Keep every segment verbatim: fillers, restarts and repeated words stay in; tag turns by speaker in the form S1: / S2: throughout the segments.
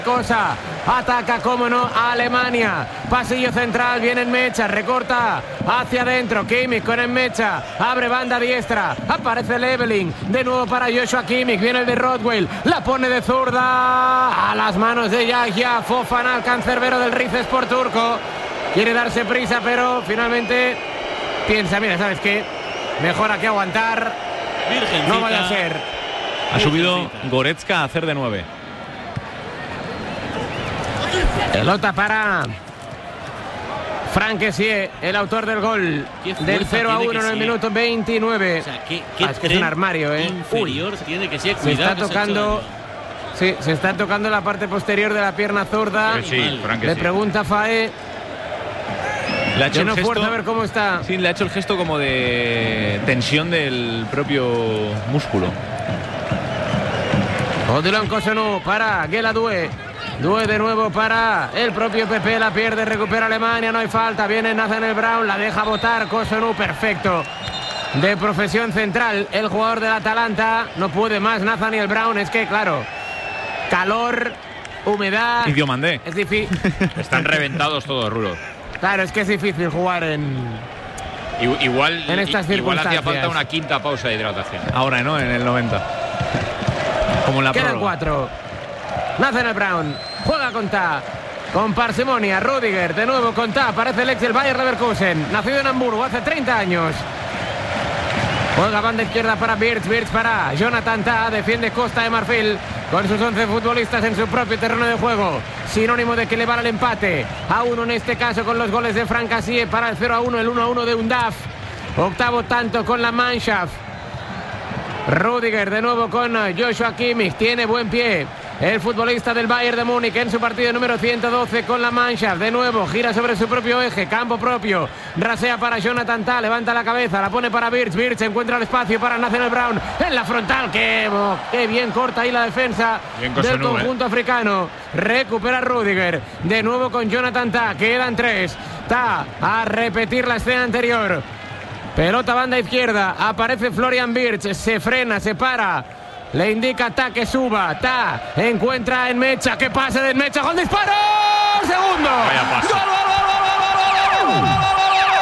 S1: cosa. Ataca, cómo no, a Alemania. Pasillo central, viene en Mecha, recorta hacia adentro. Kimmich con en Mecha, abre banda diestra. Aparece Leveling, de nuevo para Joshua Kimmich. Viene el de Rodwell, la pone de zurda a las manos de Yahya Fofana, el cancerbero del Rizespor turco. Quiere darse prisa, pero finalmente piensa, mira, ¿sabes qué? Mejor aquí aguantar.
S2: Virgencita.
S1: No vaya a ser.
S3: Ha subido Goretzka a hacer de nueve.
S1: Pelota para Frank Kessie, el autor del gol del cero a uno en el minuto veintinueve.
S2: O sea, ¿qué, qué
S1: ah, es que es un armario, ¿eh?
S2: inferior
S1: Uy.
S2: tiene que ser.
S1: Se está tocando. Sí, se está tocando la parte posterior de la pierna zurda.
S4: Sí, sí, Frank,
S1: Le
S4: sí.
S1: pregunta Faé.
S3: Le ha hecho
S1: Que
S3: el
S1: no
S3: gesto,
S1: fuerza, a ver cómo está.
S3: Sí, le ha hecho el gesto como de tensión del propio músculo.
S1: Odilon Kosunu para Gela Due. Due de nuevo para el propio Pepe. La pierde, recupera Alemania. No hay falta. Viene Nathaniel Brown. La deja botar. Kosunu, perfecto. De profesión central. El jugador del Atalanta. No puede más Nathaniel Brown. Es que, claro, calor, humedad.
S3: Y Diomandé.
S1: Es difícil.
S4: Están reventados todos, Rulo.
S1: Claro, es que es difícil jugar en.
S4: Igual,
S1: En estas
S4: igual hacía
S1: circunstancias.
S4: falta una quinta pausa de hidratación.
S3: Ahora, ¿no? En el noventa. Como en la
S1: Quedan
S3: prórroga.
S1: cuatro. Nathaniel Brown juega con Ta, con parsimonia. Rudiger de nuevo con Ta. Aparece el ex del Bayer Leverkusen, nacido en Hamburgo hace treinta años. Juega banda izquierda para Birch, Birch para Jonathan Ta. Defiende Costa de Marfil con sus once futbolistas en su propio terreno de juego. Sinónimo de que le vale el empate a uno en este caso con los goles de Frank Kessie para el cero a uno, el uno a uno de Undaf. Octavo tanto con la Mannschaft. Rudiger de nuevo con Joshua Kimmich. Tiene buen pie el futbolista del Bayern de Múnich en su partido número ciento doce con la Mannschaft. De nuevo gira sobre su propio eje, campo propio. Rasea para Jonathan Tah, levanta la cabeza, la pone para Birch. Birch encuentra el espacio para Nathaniel Brown en la frontal. Qué, qué bien corta ahí la defensa del conjunto eh. africano. Recupera Rudiger. De nuevo con Jonathan Tah. Quedan tres. Tah a repetir la escena anterior. Pelota banda izquierda, aparece Florian Wirtz, se frena, se para, le indica a Ta que suba. Ta encuentra en Mecha, que pase de Mecha con disparo. Segundo.
S4: Vaya pase.
S1: ¡Gol, gol, gol, gol, gol, gol, gol!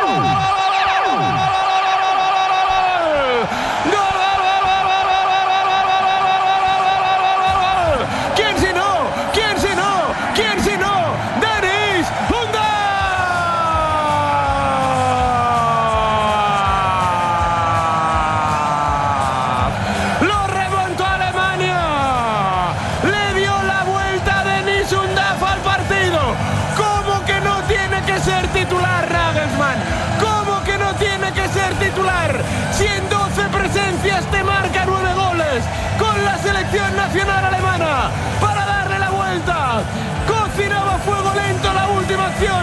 S1: Si en doce presencias te marca nueve goles con la selección nacional alemana para darle la vuelta. Cocinaba a fuego lento la última acción.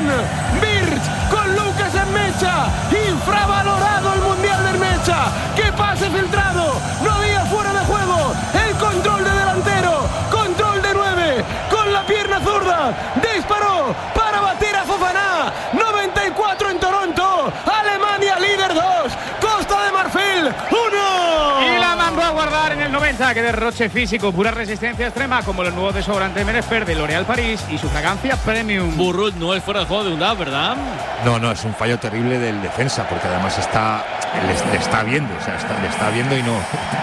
S1: Wirtz con Lucas en Mecha. Infravalorado el mundial del Mecha. ¡Qué pase filtrado! No había fuera de juego. El control de delantero. Control de nueve. Con la pierna zurda. Disparó para batir a Fofana. noventa y cuatro en Toronto. Alemania líder dos. Costa de Marfil uno.
S5: Y la mandó a guardar en el noventa. Que derroche físico, pura resistencia extrema, como los nuevos desodorantes Menesper de L'Oréal París y su fragancia Premium.
S2: Burrut no es fuera de juego de Undaf, ¿verdad?
S6: No, no, es un fallo terrible del defensa, porque además está le, le está viendo, o sea, está, le está viendo y no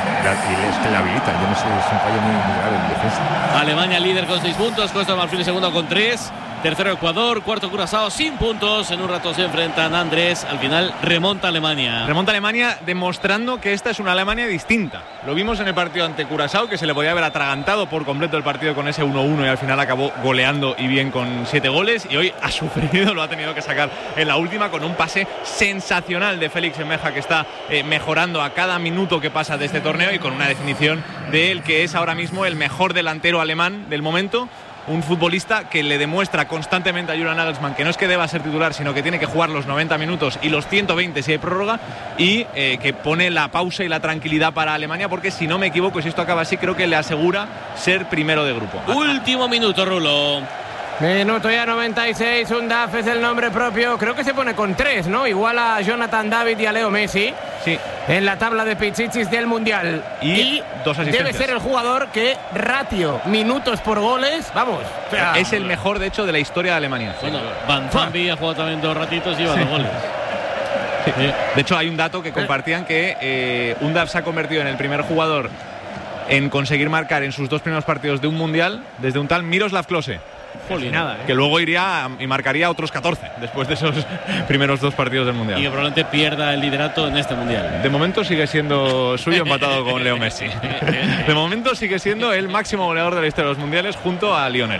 S6: y le, le habilita. Yo no sé, es un fallo muy, muy grave el defensa.
S2: Alemania líder con seis puntos, Costa de Marfil segundo con tres. Tercero Ecuador, cuarto Curazao sin puntos. En un rato se enfrentan Andrés. Al final remonta Alemania.
S3: Remonta Alemania demostrando que esta es una Alemania distinta. Lo vimos en el partido ante Curazao, que se le podía haber atragantado por completo el partido con ese uno uno y al final acabó goleando y bien con siete goles. Y hoy ha sufrido, lo ha tenido que sacar en la última con un pase sensacional de Félix Emeja, que está eh, mejorando a cada minuto que pasa de este torneo y con una definición de él que es ahora mismo el mejor delantero alemán del momento. Un futbolista que le demuestra constantemente a Julian Nagelsmann que no es que deba ser titular, sino que tiene que jugar los noventa minutos y los ciento veinte si hay prórroga, y eh, que pone la pausa y la tranquilidad para Alemania, porque si no me equivoco, si esto acaba así, creo que le asegura ser primero de grupo.
S2: Último minuto, Rulo.
S1: Minuto ya noventa y seis, Undaf es el nombre propio, creo que se pone con tres, ¿no? Igual a Jonathan David y a Leo Messi.
S3: Sí.
S1: en la tabla de Pichichis del Mundial.
S3: Y, y dos asistencias.
S1: Debe ser el jugador que ratio minutos por goles, vamos. O sea,
S3: es el mejor, de hecho, de la historia de Alemania.
S2: Bueno, Van Zambi ha jugado también dos ratitos y lleva dos goles.
S3: Sí. De hecho, hay un dato que compartían que eh, Undav se ha convertido en el primer jugador en conseguir marcar en sus dos primeros partidos de un mundial desde un tal Miroslav Klose.
S5: Nada, ¿eh?
S3: Que luego iría y marcaría otros catorce después de esos primeros dos partidos del mundial.
S2: Y que probablemente pierda el liderato en este mundial.
S3: De momento sigue siendo suyo, empatado con Leo Messi. De momento sigue siendo el máximo goleador de la historia de los mundiales junto a Lionel.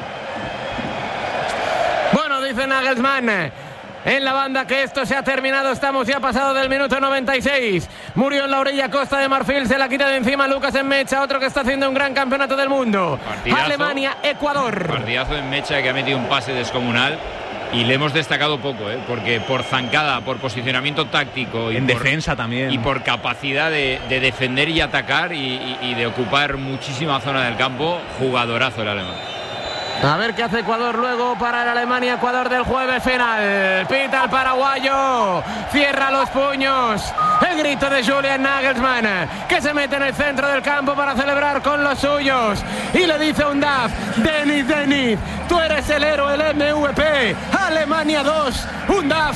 S1: Bueno, dice Nagelsmann en la banda que esto se ha terminado. Estamos ya pasado del minuto noventa y seis. Murió en la orilla Costa de Marfil. Se la quita de encima Lucas Enmecha, otro que está haciendo un gran campeonato del mundo.
S4: Partidazo,
S1: Alemania, Ecuador.
S4: Partidazo de Enmecha, que ha metido un pase descomunal. Y le hemos destacado poco, ¿eh? Porque por zancada, por posicionamiento táctico y
S3: en
S4: por,
S3: defensa también,
S4: y por capacidad de, de defender y atacar y, y, y de ocupar muchísima zona del campo, jugadorazo el alemán.
S1: A ver qué hace Ecuador luego para el Alemania-Ecuador del jueves final. Pita el paraguayo, cierra los puños. El grito de Julian Nagelsmann, que se mete en el centro del campo para celebrar con los suyos. Y le dice a Undav: Denis, Denis, tú eres el héroe, el M V P. Alemania dos, Undav,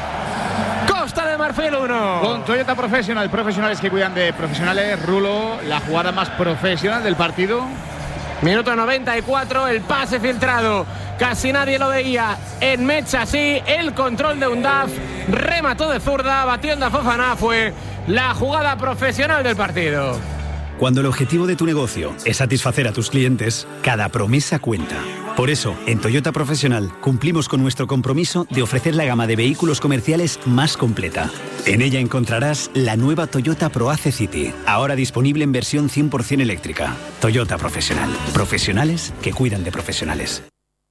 S1: Costa de Marfil uno.
S5: Con Toyota Professional, profesionales que cuidan de profesionales. Rulo, la jugada más profesional del partido.
S1: Minuto noventa y cuatro, el pase filtrado. Casi nadie lo veía. Enmecha sí, el control de Undav. Remató de zurda, batió en Fofana. Fue la jugada profesional del partido.
S7: Cuando el objetivo de tu negocio es satisfacer a tus clientes, cada promesa cuenta. Por eso, en Toyota Profesional cumplimos con nuestro compromiso de ofrecer la gama de vehículos comerciales más completa. En ella encontrarás la nueva Toyota ProAce City, ahora disponible en versión cien por ciento eléctrica. Toyota Profesional. Profesionales que cuidan de profesionales.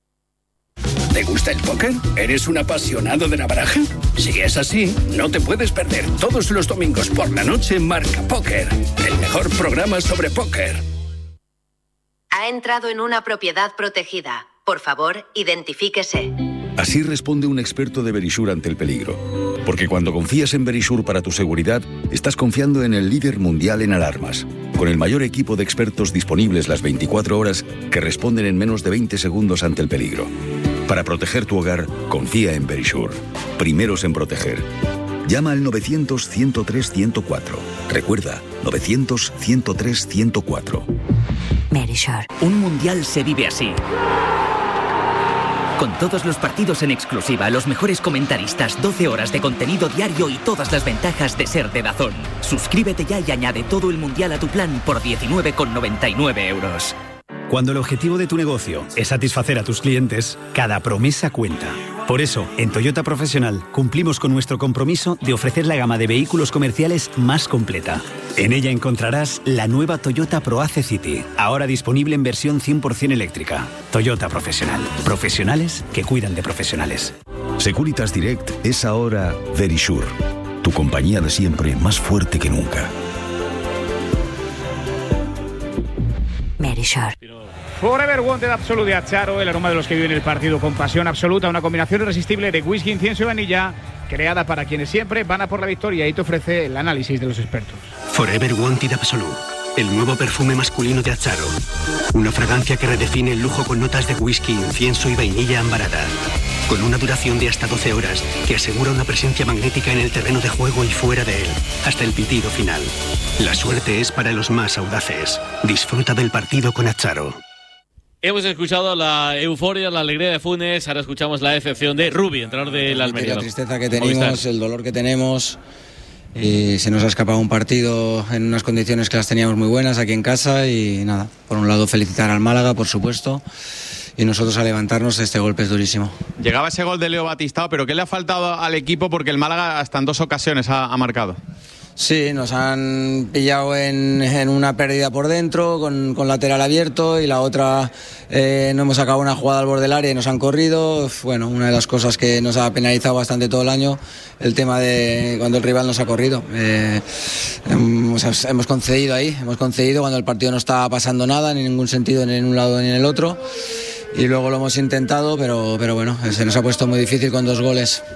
S8: ¿Te gusta el póker? ¿Eres un apasionado de la baraja? Si es así, no te puedes perder todos los domingos por la noche Marca Póker, el mejor programa sobre póker.
S9: Ha entrado en una propiedad protegida. Por favor, identifíquese.
S8: Así responde un experto de Verisure ante el peligro. Porque cuando confías en Verisure para tu seguridad, estás confiando en el líder mundial en alarmas, con el mayor equipo de expertos disponibles las veinticuatro horas que responden en menos de veinte segundos ante el peligro. Para proteger tu hogar, confía en Verisure. Primeros en proteger. Llama al novecientos, ciento tres, ciento cuatro. Recuerda, novecientos, ciento tres, ciento cuatro.
S10: Verisure. Un mundial se vive así. Con todos los partidos en exclusiva, los mejores comentaristas, doce horas de contenido diario y todas las ventajas de ser de DAZN. Suscríbete ya y añade todo el mundial a tu plan por diecinueve con noventa y nueve euros.
S7: Cuando el objetivo de tu negocio es satisfacer a tus clientes, cada promesa cuenta. Por eso, en Toyota Profesional cumplimos con nuestro compromiso de ofrecer la gama de vehículos comerciales más completa. En ella encontrarás la nueva Toyota ProAce City, ahora disponible en versión cien por ciento eléctrica. Toyota Profesional. Profesionales que cuidan de profesionales.
S8: Securitas Direct es ahora Verisure, tu compañía de siempre más fuerte que nunca.
S10: Verisure.
S5: Forever Wanted Absolute de Acharo, el aroma de los que viven el partido con pasión absoluta, una combinación irresistible de whisky, incienso y vanilla, creada para quienes siempre van a por la victoria, y te ofrece el análisis de los expertos.
S11: Forever Wanted Absolute, el nuevo perfume masculino de Acharo, una fragancia que redefine el lujo con notas de whisky, incienso y vainilla ambarada, con una duración de hasta doce horas que asegura una presencia magnética en el terreno de juego y fuera de él, hasta el pitido final. La suerte es para los más audaces. Disfruta del partido con Acharo.
S2: Hemos escuchado la euforia, la alegría de Funes, ahora escuchamos la decepción de Rubi, entrenador del Almería.
S12: La tristeza que tenemos, el dolor que tenemos, y se nos ha escapado un partido en unas condiciones que las teníamos muy buenas aquí en casa, y nada, por un lado felicitar al Málaga, por supuesto, y nosotros a levantarnos. Este golpe es durísimo.
S3: Llegaba ese gol de Leo Batistao, pero ¿qué le ha faltado al equipo? Porque el Málaga hasta en dos ocasiones ha, ha marcado.
S12: Sí, nos han pillado en, en una pérdida por dentro, con, con lateral abierto, y la otra eh, no hemos sacado una jugada al borde del área y nos han corrido. Bueno, una de las cosas que nos ha penalizado bastante todo el año, el tema de cuando el rival nos ha corrido. Eh, hemos, hemos concedido ahí, hemos concedido cuando el partido no estaba pasando nada, ni en ningún sentido, ni en un lado ni en el otro. Y luego lo hemos intentado, pero, pero bueno, se nos ha puesto muy difícil con dos goles.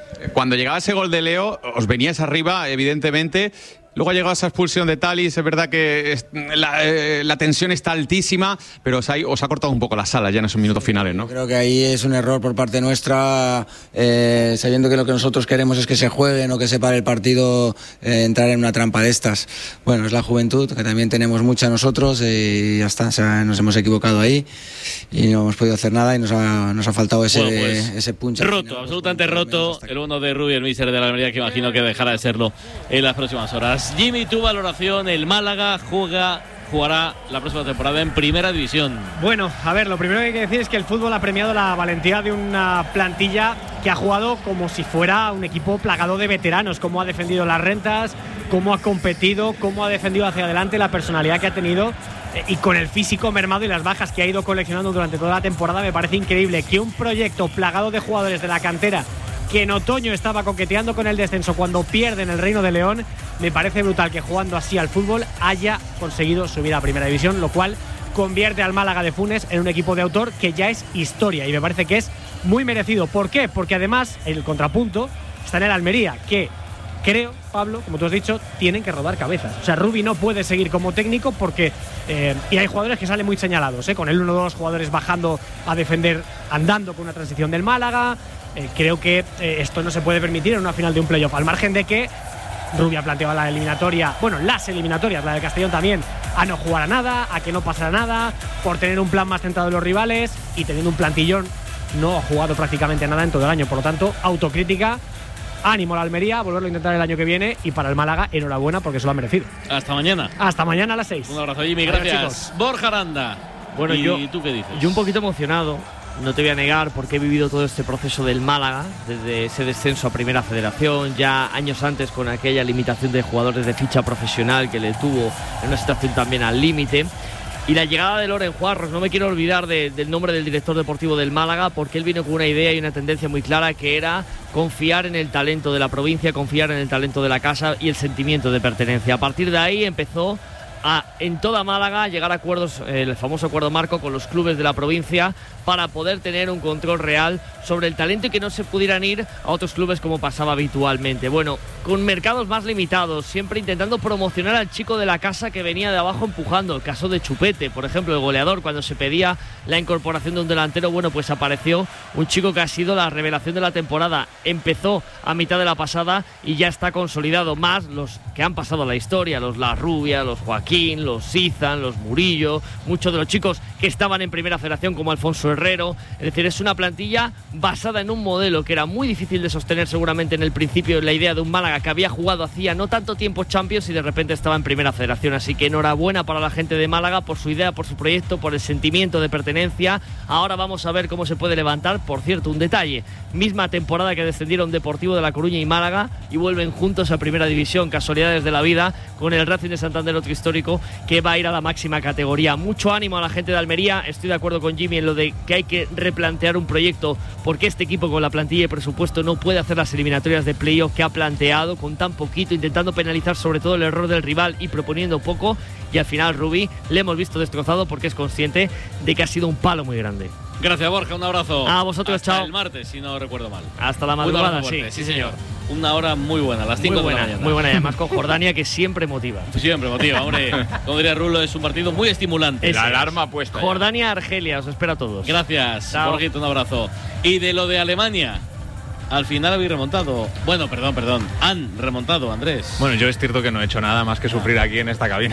S13: Cuando llegaba ese gol de Leo, os veníais arriba, evidentemente. Luego ha llegado esa expulsión de Thalys, es verdad que es, la, eh, la tensión está altísima, pero os ha, os ha cortado un poco las alas ya en esos minutos finales, ¿no?
S12: Creo que ahí es un error por parte nuestra, eh, sabiendo que lo que nosotros queremos es que se juegue, no que se pare el partido, eh, entrar en una trampa de estas. Bueno, es la juventud, que también tenemos mucha nosotros, y ya está, o sea, nos hemos equivocado ahí y no hemos podido hacer nada y nos ha, nos ha faltado ese,
S2: bueno, pues,
S12: ese punch.
S2: Roto,
S12: final,
S2: absolutamente roto el bono de Rubi, el míster de la Almería, que imagino que dejará de serlo en las próximas horas. Jimmy, tu valoración, el Málaga juega, jugará la próxima temporada en Primera División.
S14: Bueno, a ver, lo primero que hay que decir es que el fútbol ha premiado la valentía de una plantilla que ha jugado como si fuera un equipo plagado de veteranos, cómo ha defendido las rentas, cómo ha competido, cómo ha defendido hacia adelante, la personalidad que ha tenido, eh, y con el físico mermado y las bajas que ha ido coleccionando durante toda la temporada. Me parece increíble que un proyecto plagado de jugadores de la cantera, que en otoño estaba coqueteando con el descenso cuando pierden el Reino de León, me parece brutal que jugando así al fútbol haya conseguido subir a Primera División, lo cual convierte al Málaga de Funes en un equipo de autor que ya es historia, y me parece que es muy merecido. ¿Por qué? Porque además el contrapunto está en el Almería, que creo, Pablo, como tú has dicho, tienen que rodar cabezas. O sea, Rubi no puede seguir como técnico porque eh, y hay jugadores que salen muy señalados, ¿eh? Con el uno dos jugadores bajando a defender, andando con una transición del Málaga. Eh, creo que eh, esto no se puede permitir en una final de un playoff, al margen de que Rubi ha planteado la eliminatoria, bueno, las eliminatorias, la de Castellón también, a no jugar a nada, a que no pasara nada, por tener un plan más centrado en los rivales, y teniendo un plantillón, no ha jugado prácticamente nada en todo el año. Por lo tanto, autocrítica, ánimo a la Almería, volverlo a intentar el año que viene, y para el Málaga, enhorabuena porque se lo ha merecido.
S2: Hasta mañana.
S14: Hasta mañana a las seis.
S2: Un abrazo, Jimmy, gracias. Adiós, Borja Aranda.
S15: Bueno,
S2: ¿Y
S15: yo,
S2: tú qué dices?
S15: Yo un poquito emocionado. No te voy a negar, porque he vivido todo este proceso del Málaga, desde ese descenso a Primera Federación, ya años antes con aquella limitación de jugadores de ficha profesional que le tuvo en una situación también al límite. Y la llegada de Loren Juarros, no me quiero olvidar de, del nombre del director deportivo del Málaga, porque él vino con una idea y una tendencia muy clara, que era confiar en el talento de la provincia, confiar en el talento de la casa y el sentimiento de pertenencia. A partir de ahí empezó a, en toda Málaga, llegar a acuerdos, eh, el famoso acuerdo marco con los clubes de la provincia, para poder tener un control real sobre el talento y que no se pudieran ir a otros clubes como pasaba habitualmente. Bueno, con mercados más limitados, siempre intentando promocionar al chico de la casa que venía de abajo empujando. El caso de Chupete, por ejemplo, el goleador, cuando se pedía la incorporación de un delantero, bueno, pues apareció un chico que ha sido la revelación de la temporada. Empezó a mitad de la pasada y ya está consolidado, más los que han pasado a la historia, los La Rubia, los Joaquín, los Sizan, los Murillo, muchos de los chicos que estaban en Primera Federación como Alfonso Herrero. Es decir, es una plantilla basada en un modelo que era muy difícil de sostener seguramente en el principio, la idea de un Málaga que había jugado hacía no tanto tiempo Champions y de repente estaba en Primera Federación. Así que enhorabuena para la gente de Málaga por su idea, por su proyecto, por el sentimiento de pertenencia. Ahora vamos a ver cómo se puede levantar. Por cierto, un detalle, misma temporada que descendieron Deportivo de La Coruña y Málaga, y vuelven juntos a Primera División, casualidades de la vida, con el Racing de Santander, otro histórico, que va a ir a la máxima categoría. Mucho ánimo a la gente de Almería. Estoy de acuerdo con Jimmy en lo de que hay que replantear un proyecto, porque este equipo con la plantilla y presupuesto no puede hacer las eliminatorias de playoff que ha planteado, con tan poquito, intentando penalizar sobre todo el error del rival y proponiendo poco, y al final Rubi le hemos visto destrozado porque es consciente de que ha sido un palo muy grande.
S2: Gracias, Borja, un abrazo.
S15: A vosotros,
S2: hasta
S15: chao.
S2: el martes, si no recuerdo mal.
S15: Hasta la madrugada, sí,
S2: sí, señor. Una hora muy buena, a las cinco de la mañana.
S15: Muy buena, y además con Jordania, que siempre motiva.
S2: Siempre motiva, hombre. Como diría Rulo, es un partido muy estimulante.
S3: La alarma puesta.
S15: Jordania-Argelia, os espero a todos.
S2: Gracias, Borjito, un abrazo. Y de lo de Alemania, al final habéis remontado. Bueno, perdón, perdón. Han remontado, Andrés.
S3: Bueno, yo es cierto que no he hecho nada más que sufrir aquí en esta cabina.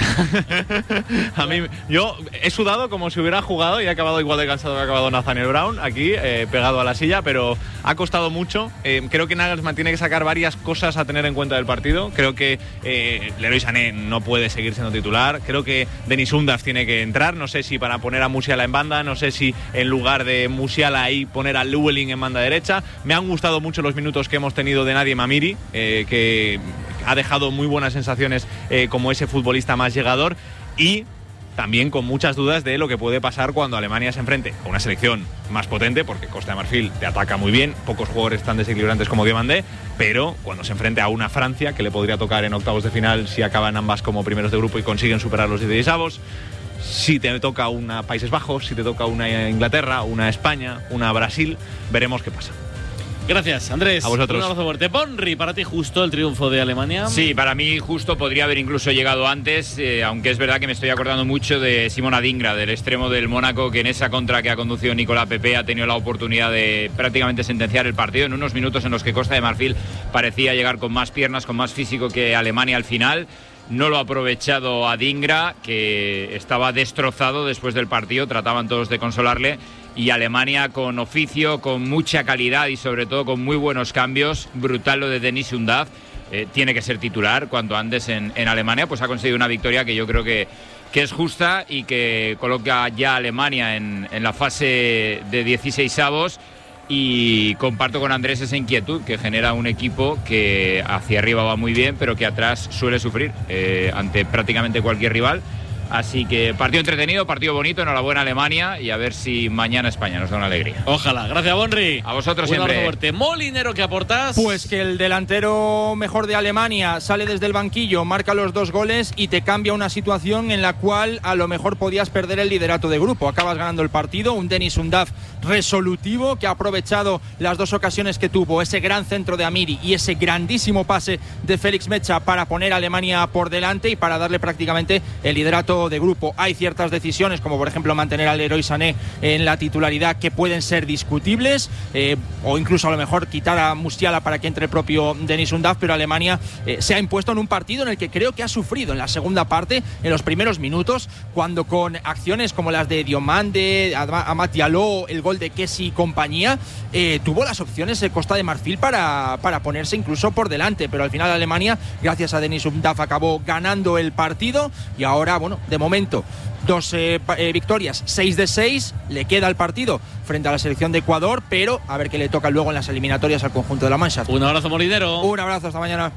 S3: A mí, yo he sudado como si hubiera jugado y he acabado igual de cansado que ha acabado Nathaniel Brown, aquí, eh, pegado a la silla, pero ha costado mucho. Eh, creo que Nagelsmann tiene que sacar varias cosas a tener en cuenta del partido. Creo que eh, Leroy Sané no puede seguir siendo titular. Creo que Denis Undav tiene que entrar. No sé si para poner a Musiala en banda, no sé si en lugar de Musiala ahí poner a Llewellyn en banda derecha. Me han gustado mucho los minutos que hemos tenido de Nadia Mamiri, eh, que ha dejado muy buenas sensaciones eh, como ese futbolista más llegador, y también con muchas dudas de lo que puede pasar cuando Alemania se enfrente a una selección más potente, porque Costa de Marfil te ataca muy bien, pocos jugadores tan desequilibrantes como Diomandé, pero cuando se enfrente a una Francia que le podría tocar en octavos de final si acaban ambas como primeros de grupo y consiguen superar los dieciseisavos. Si te toca una Países Bajos, si te toca una Inglaterra, una España, una Brasil, veremos qué pasa.
S2: Gracias, Andrés.
S3: A vosotros.
S2: Un abrazo fuerte. Bonri, para ti justo el triunfo de Alemania.
S4: Sí, para mí justo podría haber incluso llegado antes, eh, aunque es verdad que me estoy acordando mucho de Simon Adingra, del extremo del Mónaco, que en esa contra que ha conducido Nicolas Pepe ha tenido la oportunidad de prácticamente sentenciar el partido en unos minutos en los que Costa de Marfil parecía llegar con más piernas, con más físico que Alemania al final. No lo ha aprovechado Adingra, que estaba destrozado después del partido, trataban todos de consolarle. Y Alemania con oficio, con mucha calidad y sobre todo con muy buenos cambios. Brutal lo de Denis Undav. Eh, tiene que ser titular cuanto antes en, en Alemania. Pues ha conseguido una victoria que yo creo que, que es justa y que coloca ya a Alemania en, en la fase de dieciseisavos. Y comparto con Andrés esa inquietud que genera un equipo que hacia arriba va muy bien, pero que atrás suele sufrir eh, ante prácticamente cualquier rival. Así que partido entretenido, partido bonito, enhorabuena Alemania y a ver si mañana España nos da una alegría.
S2: Ojalá, gracias Bonri.
S4: A vosotros
S2: Un
S4: siempre.
S2: abrazo fuerte. Molinero, ¿qué aportas?
S16: Pues que el delantero mejor de Alemania sale desde el banquillo, marca los dos goles y te cambia una situación en la cual a lo mejor podías perder el liderato de grupo. Acabas ganando el partido, un Denis Undav resolutivo que ha aprovechado las dos ocasiones que tuvo, ese gran centro de Amiri y ese grandísimo pase de Félix Mecha para poner a Alemania por delante y para darle prácticamente el liderato de grupo. Hay ciertas decisiones, como por ejemplo mantener al Leroy Sané en la titularidad, que pueden ser discutibles, eh, o incluso a lo mejor quitar a Musiala para que entre el propio Denis Undav, pero Alemania eh, se ha impuesto en un partido en el que creo que ha sufrido en la segunda parte, en los primeros minutos, cuando con acciones como las de Diomande, Amat Diallo, el gol de Kessi y compañía, eh, tuvo las opciones de Costa de Marfil para, para ponerse incluso por delante, pero al final Alemania, gracias a Denis Undav, acabó ganando el partido y ahora, bueno, de momento dos eh, eh, victorias, seis de seis, le queda el partido frente a la selección de Ecuador, pero a ver qué le toca luego en las eliminatorias al conjunto de la Mannschaft.
S2: Un abrazo Molinero.
S16: Un abrazo, hasta mañana.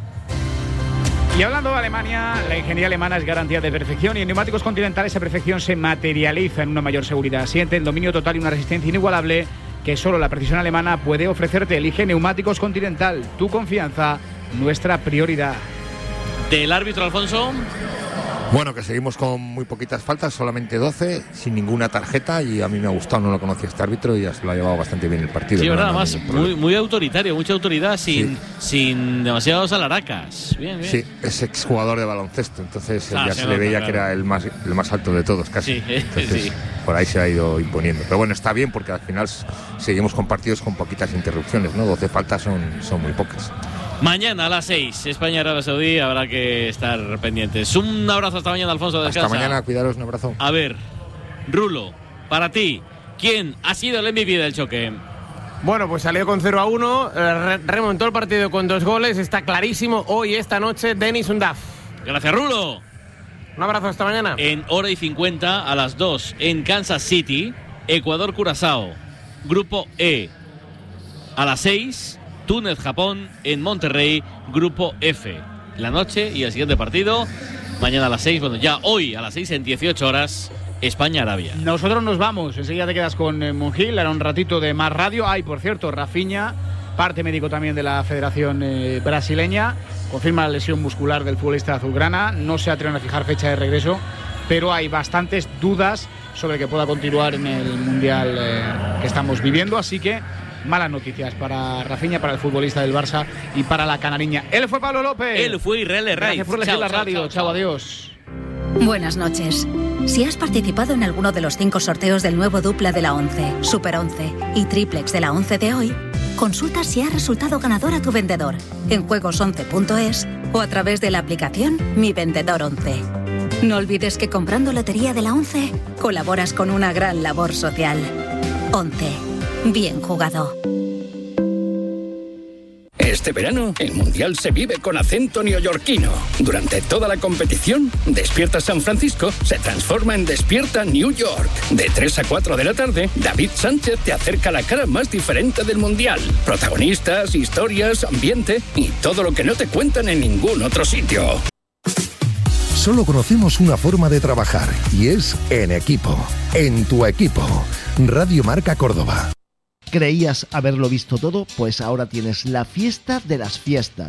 S5: Y hablando de Alemania, la ingeniería alemana es garantía de perfección y en neumáticos Continental esa perfección se materializa en una mayor seguridad. Siente el dominio total y una resistencia inigualable que solo la precisión alemana puede ofrecerte. Elige neumáticos Continental, tu confianza, nuestra prioridad.
S2: Del árbitro, Alfonso.
S6: Bueno, que seguimos con muy poquitas faltas, solamente doce, sin ninguna tarjeta, y a mí me ha gustado, no lo conocía este árbitro y ya se lo ha llevado bastante bien el partido.
S2: Sí,
S6: no,
S2: verdad,
S6: no,
S2: además muy, muy autoritario, mucha autoridad, sin, sí. sin demasiados alaracas. Bien, bien.
S6: Sí, es exjugador de baloncesto, entonces
S2: ah,
S6: ya
S2: se
S6: se
S2: nota,
S6: le veía
S2: claro.
S6: que era el más, el más alto de todos, casi.
S2: Sí,
S6: entonces,
S2: sí.
S6: por ahí se ha ido imponiendo. Pero bueno, está bien porque al final seguimos con partidos con poquitas interrupciones, ¿no? doce faltas son, son muy pocas.
S2: Mañana a las seis, España-Arabia Saudí, habrá que estar pendientes. Un abrazo hasta mañana, Alfonso. Descansa.
S6: Hasta mañana, cuidaros, un abrazo.
S2: A ver, Rulo, para ti, ¿quién ha sido el M V P del choque?
S1: Bueno, pues salió con cero a uno, re remontó el partido con dos goles, está clarísimo hoy, esta noche, Denis Undav.
S2: Gracias, Rulo.
S1: Un abrazo, hasta mañana.
S2: En hora y cincuenta, a las dos, en Kansas City, Ecuador-Curazao, Grupo E. A las seis... Túnez-Japón en Monterrey, Grupo F. La noche y el siguiente partido, mañana a las seis, bueno, ya hoy a las seis en dieciocho horas, España-Arabia.
S5: Nosotros nos vamos, enseguida te quedas con eh, Monjil, hará un ratito de más radio. Ay, por cierto, Rafinha, parte médico también de la Federación eh, Brasileña, confirma la lesión muscular del futbolista azulgrana, no se atreven a fijar fecha de regreso, pero hay bastantes dudas sobre que pueda continuar en el Mundial eh, que estamos viviendo, así que malas noticias para Rafinha, para el futbolista del Barça y para la canariña. Él fue Pablo López.
S2: Él fue Israel Herraiz.
S5: Gracias por elegir
S2: chao,
S5: la
S2: chao,
S5: radio. Chao,
S2: chao, chao.
S5: adiós.
S17: Buenas noches. Si has participado en alguno de los cinco sorteos del nuevo dupla de la once, Super once y Triplex de la once de hoy, consulta si ha resultado ganador a tu vendedor en juegos once punto es o a través de la aplicación Mi Vendedor once. No olvides que comprando Lotería de la once colaboras con una gran labor social. once. Bien jugado.
S18: Este verano, el Mundial se vive con acento neoyorquino. Durante toda la competición, Despierta San Francisco se transforma en Despierta New York. De tres a cuatro de la tarde, David Sánchez te acerca la cara más diferente del Mundial. Protagonistas, historias, ambiente y todo lo que no te cuentan en ningún otro sitio.
S19: Solo conocemos una forma de trabajar y es en equipo. En tu equipo. Radio Marca Córdoba.
S20: ¿Creías haberlo visto todo? Pues ahora tienes la fiesta de las fiestas.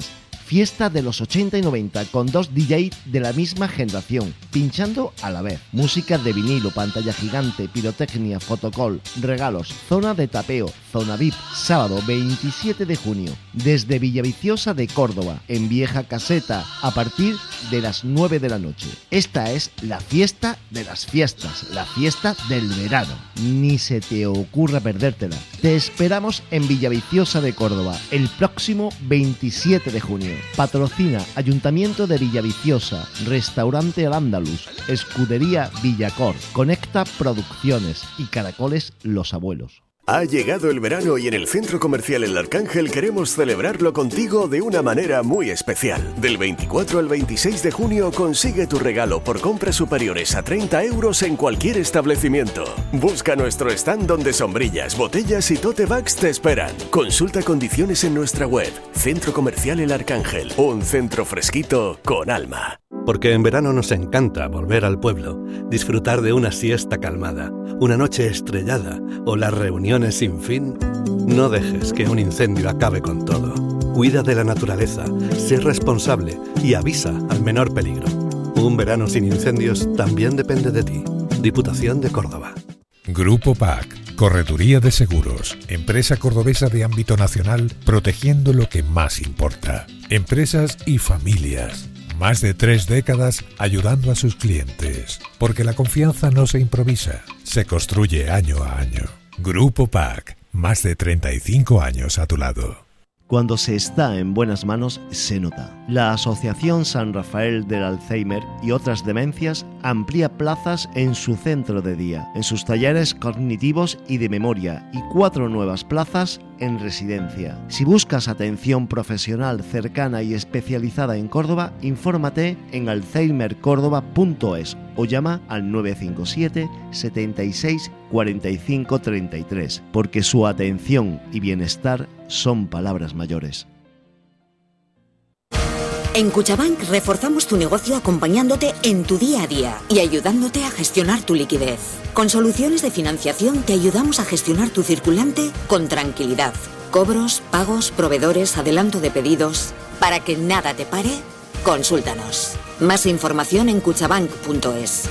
S20: Fiesta de los ochenta y noventa con dos D J de la misma generación, pinchando a la vez. Música de vinilo, pantalla gigante, pirotecnia, fotocall, regalos, zona de tapeo, zona V I P. Sábado veintisiete de junio, desde Villaviciosa de Córdoba, en Vieja Caseta, a partir de las nueve de la noche. Esta es la fiesta de las fiestas, la fiesta del verano. Ni se te ocurra perdértela. Te esperamos en Villaviciosa de Córdoba el próximo veintisiete de junio. Patrocina Ayuntamiento de Villaviciosa, Restaurante Al Andalus, Escudería Villacor, Conecta Producciones y Caracoles Los Abuelos.
S21: Ha llegado el verano y en el Centro Comercial El Arcángel queremos celebrarlo contigo de una manera muy especial. Del veinticuatro al veintiséis de junio consigue tu regalo por compras superiores a treinta euros en cualquier establecimiento. Busca nuestro stand donde sombrillas, botellas y tote bags te esperan. Consulta condiciones en nuestra web. Centro Comercial El Arcángel, un centro fresquito con alma.
S22: Porque en verano nos encanta volver al pueblo, disfrutar de una siesta calmada, una noche estrellada o las reuniones sin fin. No dejes que un incendio acabe con todo. Cuida de la naturaleza, sé responsable y avisa al menor peligro. Un verano sin incendios también depende de ti. Diputación de Córdoba.
S19: Grupo P A C, Correduría de Seguros, empresa cordobesa de ámbito nacional, protegiendo lo que más importa. Empresas y familias. Más de tres décadas ayudando a sus clientes, porque la confianza no se improvisa, se construye año a año. Grupo P A C, más de treinta y cinco años a tu lado.
S20: Cuando se está en buenas manos, se nota. La Asociación San Rafael del Alzheimer y otras demencias amplía plazas en su centro de día, en sus talleres cognitivos y de memoria, y cuatro nuevas plazas en residencia. Si buscas atención profesional cercana y especializada en Córdoba, infórmate en alzheimer córdoba punto es o llama al nueve cinco siete, setenta y seis, cuarenta y cinco, treinta y tres, porque su atención y bienestar son palabras mayores.
S23: En Cuchabank reforzamos tu negocio acompañándote en tu día a día y ayudándote a gestionar tu liquidez. Con soluciones de financiación te ayudamos a gestionar tu circulante con tranquilidad. Cobros, pagos, proveedores, adelanto de pedidos. Para que nada te pare, consúltanos. Más información en cuchabank punto es.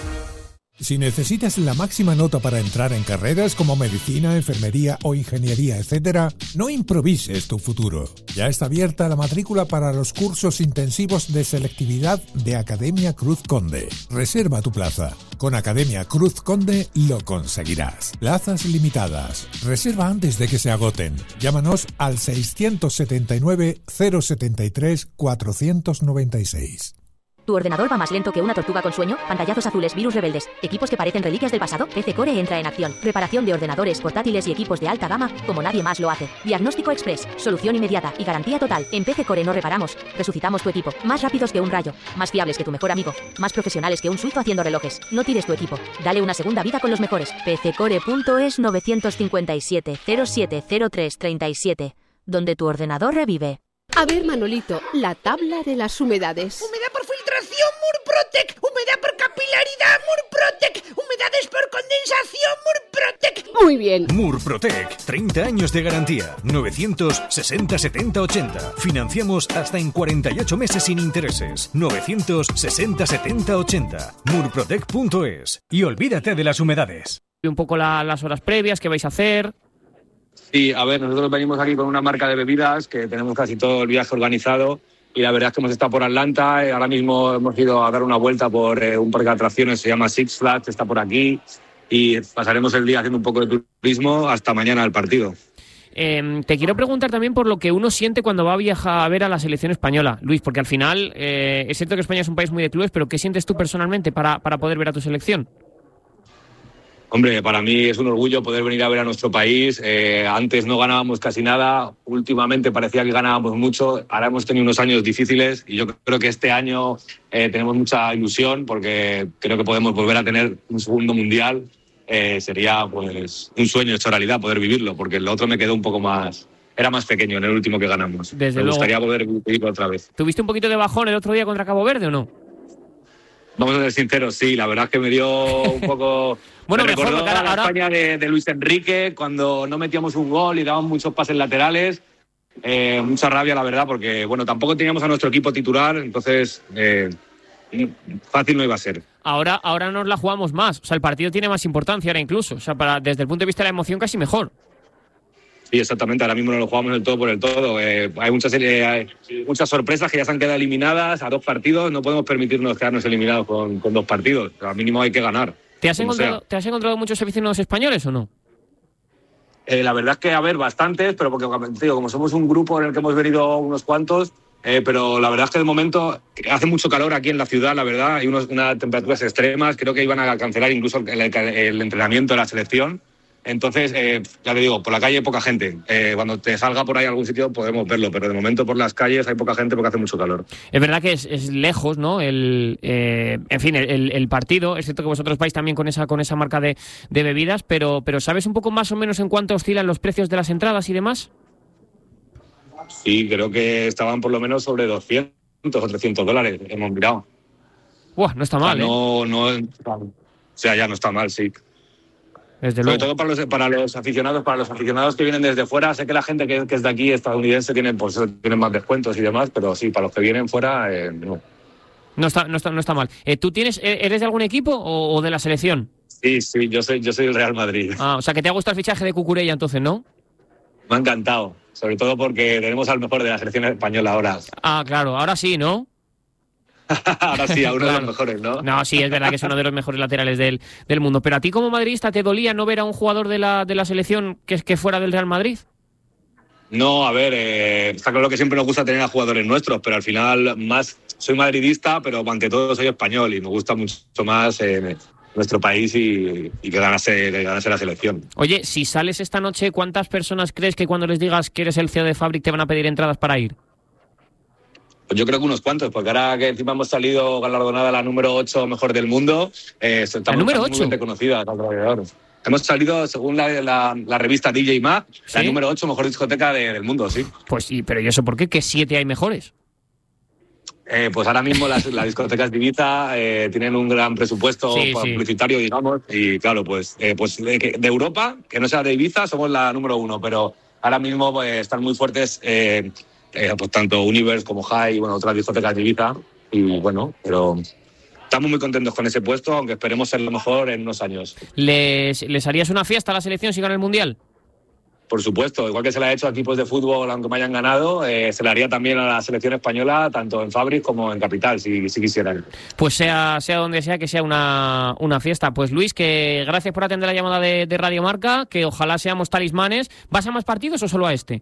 S19: Si necesitas la máxima nota para entrar en carreras como medicina, enfermería o ingeniería, etcétera, no improvises tu futuro. Ya está abierta la matrícula para los cursos intensivos de selectividad de Academia Cruz Conde. Reserva tu plaza. Con Academia Cruz Conde lo conseguirás. Plazas limitadas. Reserva antes de que se agoten. Llámanos al seiscientos setenta y nueve, cero setenta y tres, cuatrocientos noventa y seis.
S24: ¿Tu ordenador va más lento que una tortuga con sueño? Pantallazos azules, virus rebeldes, equipos que parecen reliquias del pasado. P C Core entra en acción. Reparación de ordenadores, portátiles y equipos de alta gama como nadie más lo hace. Diagnóstico express, solución inmediata y garantía total. En P C Core no reparamos, resucitamos tu equipo. Más rápidos que un rayo, más fiables que tu mejor amigo, más profesionales que un suizo haciendo relojes. No tires tu equipo, dale una segunda vida con los mejores. P C Core punto es nueve cinco siete, cero siete cero tres, tres siete, donde tu ordenador revive.
S25: A ver, Manolito, la tabla de las humedades.
S26: Humedad por filtración, Murprotec. Humedad por capilaridad, Murprotec. Humedades por condensación, Murprotec.
S25: Muy bien.
S27: Murprotec, treinta años de garantía. novecientos sesenta, setenta, ochenta. Financiamos hasta en cuarenta y ocho meses sin intereses. novecientos sesenta, setenta, ochenta. Murprotec punto es. Y olvídate de las humedades.
S14: Un poco la, las horas previas, ¿qué vais a hacer?
S28: Sí, a ver, nosotros venimos aquí con una marca de bebidas que tenemos casi todo el viaje organizado y la verdad es que hemos estado por Atlanta, ahora mismo hemos ido a dar una vuelta por eh, un parque de atracciones, se llama Six Flags, está por aquí y pasaremos el día haciendo un poco de turismo hasta mañana el partido.
S14: Eh, te quiero preguntar también por lo que uno siente cuando va a viajar a ver a la selección española, Luis, porque al final eh, es cierto que España es un país muy de clubes, pero ¿qué sientes tú personalmente para, para poder ver a tu selección?
S28: Hombre, para mí es un orgullo poder venir a ver a nuestro país. Eh, antes no ganábamos casi nada, últimamente parecía que ganábamos mucho. Ahora hemos tenido unos años difíciles y yo creo que este año eh, tenemos mucha ilusión porque creo que podemos volver a tener un segundo mundial. Eh, sería pues un sueño hecho realidad poder vivirlo, porque el otro me quedó un poco más... Era más pequeño en el último que ganamos.
S14: Desde
S28: me
S14: luego.
S28: Gustaría poder vivirlo otra vez.
S14: ¿Tuviste un poquito de bajón el otro día contra Cabo Verde o no?
S28: Vamos a ser sinceros, sí, la verdad es que me dio un poco...
S14: bueno,
S28: me
S14: mejor,
S28: recordó
S14: ahora,
S28: a la
S14: ahora...
S28: España de, de Luis Enrique, cuando no metíamos un gol y daban muchos pases laterales. eh, mucha rabia, la verdad, porque bueno, tampoco teníamos a nuestro equipo titular, entonces eh, fácil no iba a ser.
S7: Ahora, ahora nos la jugamos más. O sea, el partido tiene más importancia ahora incluso. O sea, para, desde el punto de vista de la emoción, casi mejor.
S28: Sí, exactamente. Ahora mismo no lo jugamos del todo por el todo. Eh, hay, muchas, eh, hay muchas sorpresas que ya se han quedado eliminadas a dos partidos. No podemos permitirnos quedarnos eliminados con, con dos partidos. Al mínimo hay que ganar.
S7: ¿Te has, encontrado, ¿Te has encontrado muchos aficionados españoles o no?
S28: Eh, la verdad es que, a ver, bastantes, pero porque digo, como somos un grupo en el que hemos venido unos cuantos, eh, pero la verdad es que de momento hace mucho calor aquí en la ciudad, la verdad. Hay unos, unas temperaturas extremas. Creo que iban a cancelar incluso el, el, el entrenamiento de la selección. Entonces, eh, ya te digo, por la calle hay poca gente. Eh, cuando te salga por ahí a algún sitio podemos verlo, pero de momento por las calles hay poca gente porque hace mucho calor.
S7: Es verdad que es, es lejos, ¿no? El, eh, en fin, el, el partido. Es cierto que vosotros vais también con esa con esa marca de, de bebidas, pero, pero ¿sabes un poco más o menos en cuánto oscilan los precios de las entradas y demás?
S28: Sí, creo que estaban por lo menos sobre doscientos o trescientos dólares. Hemos mirado.
S7: Buah, no está mal,
S28: o sea, no,
S7: ¿eh?
S28: no, o sea, ya no está mal, sí.
S7: Desde
S28: Sobre
S7: luego.
S28: todo para los, para los aficionados, para los aficionados que vienen desde fuera. Sé que la gente que, que es de aquí, estadounidense, tienen, pues, tienen más descuentos y demás, pero sí, para los que vienen fuera, eh, no.
S7: No está, no está, no está mal. Eh, ¿Tú tienes, eres de algún equipo o, o de la selección?
S28: Sí, sí, yo soy, yo soy el Real Madrid.
S7: Ah, o sea, que te ha gustado el fichaje de Cucurella entonces, ¿no?
S28: Me ha encantado, sobre todo porque tenemos al mejor de la selección española ahora.
S7: Ah, claro, ahora sí, ¿no?
S28: Ahora sí, a uno
S7: Claro.
S28: de los mejores, ¿no?
S7: No, sí, es verdad que es uno de los mejores laterales del, del mundo. Pero a ti como madridista, ¿te dolía no ver a un jugador de la, de la selección que, que fuera del Real Madrid?
S28: No, a ver, eh, está claro que siempre nos gusta tener a jugadores nuestros, pero al final más soy madridista, pero ante todo soy español y me gusta mucho más eh, nuestro país y, y que, ganase, que ganase la selección.
S7: Oye, si sales esta noche, ¿cuántas personas crees que cuando les digas que eres el C E O de Fabric te van a pedir entradas para ir?
S28: Pues yo creo que unos cuantos, porque ahora que encima hemos salido galardonada la número ocho mejor del mundo, eh, estamos
S7: ¿La número
S28: muy
S7: ocho?
S28: bien reconocidas alrededor. Hemos salido, según la, la, la revista D J Mag, la
S7: ¿Sí?
S28: número ocho mejor discoteca de- del mundo, sí.
S7: Pues sí, pero ¿y eso por qué? ¿Que siete hay mejores?
S28: Eh, pues ahora mismo las, las discotecas de Ibiza eh, tienen un gran presupuesto
S7: Sí, sí.
S28: publicitario, digamos, y claro, pues, eh, pues de, que- de Europa, que no sea de Ibiza, somos la número uno, pero ahora mismo pues, están muy fuertes eh, eh, pues, tanto Universe como High y bueno, otras discotecas de Ibiza, y bueno, pero estamos muy contentos con ese puesto, aunque esperemos ser lo mejor en unos años.
S7: ¿Les, les harías una fiesta a la selección si gana el Mundial?
S28: Por supuesto, igual que se le ha hecho a equipos de fútbol, aunque me hayan ganado, eh, se le haría también a la selección española, tanto en Fabric como en Capital, si, si quisieran.
S7: Pues sea, sea donde sea, que sea una, una fiesta. Pues Luis, que gracias por atender la llamada de, de Radio Marca, que ojalá seamos talismanes. ¿Vas a más partidos o solo a este?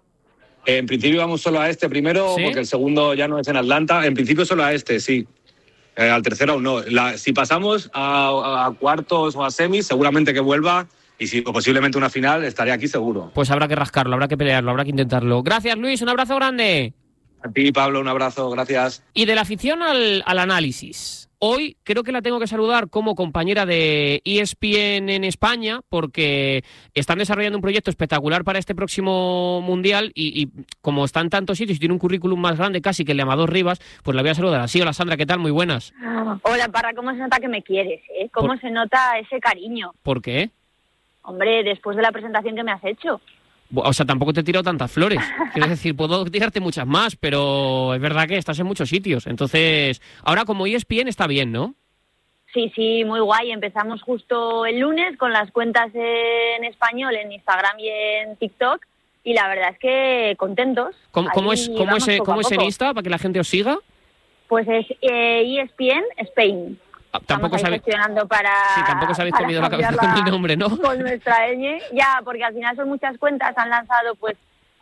S28: En principio vamos solo a este primero,
S7: ¿Sí?
S28: porque el segundo ya no es en Atlanta. En principio solo a este, sí. Eh, al tercero aún no. La- si pasamos a, a cuartos o a semis, seguramente que vuelva. Y si o posiblemente una final, estaré aquí seguro.
S7: Pues habrá que rascarlo, habrá que pelearlo, habrá que intentarlo. Gracias, Luis, un abrazo grande.
S28: A ti, Pablo, un abrazo, gracias.
S7: Y de la afición al, al análisis. Hoy creo que la tengo que saludar como compañera de E S P N en España, porque están desarrollando un proyecto espectacular para este próximo Mundial y, y como está en tantos sitios y tiene un currículum más grande casi que el de Amador Rivas, pues la voy a saludar así. Hola Sandra, ¿qué tal? Muy buenas.
S8: Hola, Parra, ¿cómo se nota que me quieres? ¿Eh? ¿Cómo
S7: Por-
S8: se nota ese cariño?
S7: ¿Por qué?
S8: Hombre, después de la presentación que me has hecho.
S7: O sea, tampoco te he tirado tantas flores. Quiero decir, puedo tirarte muchas más, pero es verdad que estás en muchos sitios. Entonces, ahora como E S P N está bien, ¿no?
S8: Sí, sí, muy guay. Empezamos justo el lunes con las cuentas en español, en Instagram y en TikTok. Y la verdad es que contentos.
S7: ¿Cómo, cómo
S8: Ahí
S7: es, cómo
S8: vamos
S7: es,
S8: poco
S7: cómo
S8: a
S7: es en
S8: poco.
S7: Insta para que la gente os siga?
S8: Pues es eh, E S P N Spain.
S7: Ah, Tampoco
S8: Estamos ahí
S7: sabéis,
S8: gestionando para...
S7: sí, tampoco os habéis
S8: para
S7: comido la cabeza con
S8: cambiarla
S7: mi nombre, ¿no?
S8: Con nuestra ñ. Ya, porque al final son muchas cuentas. Han lanzado pues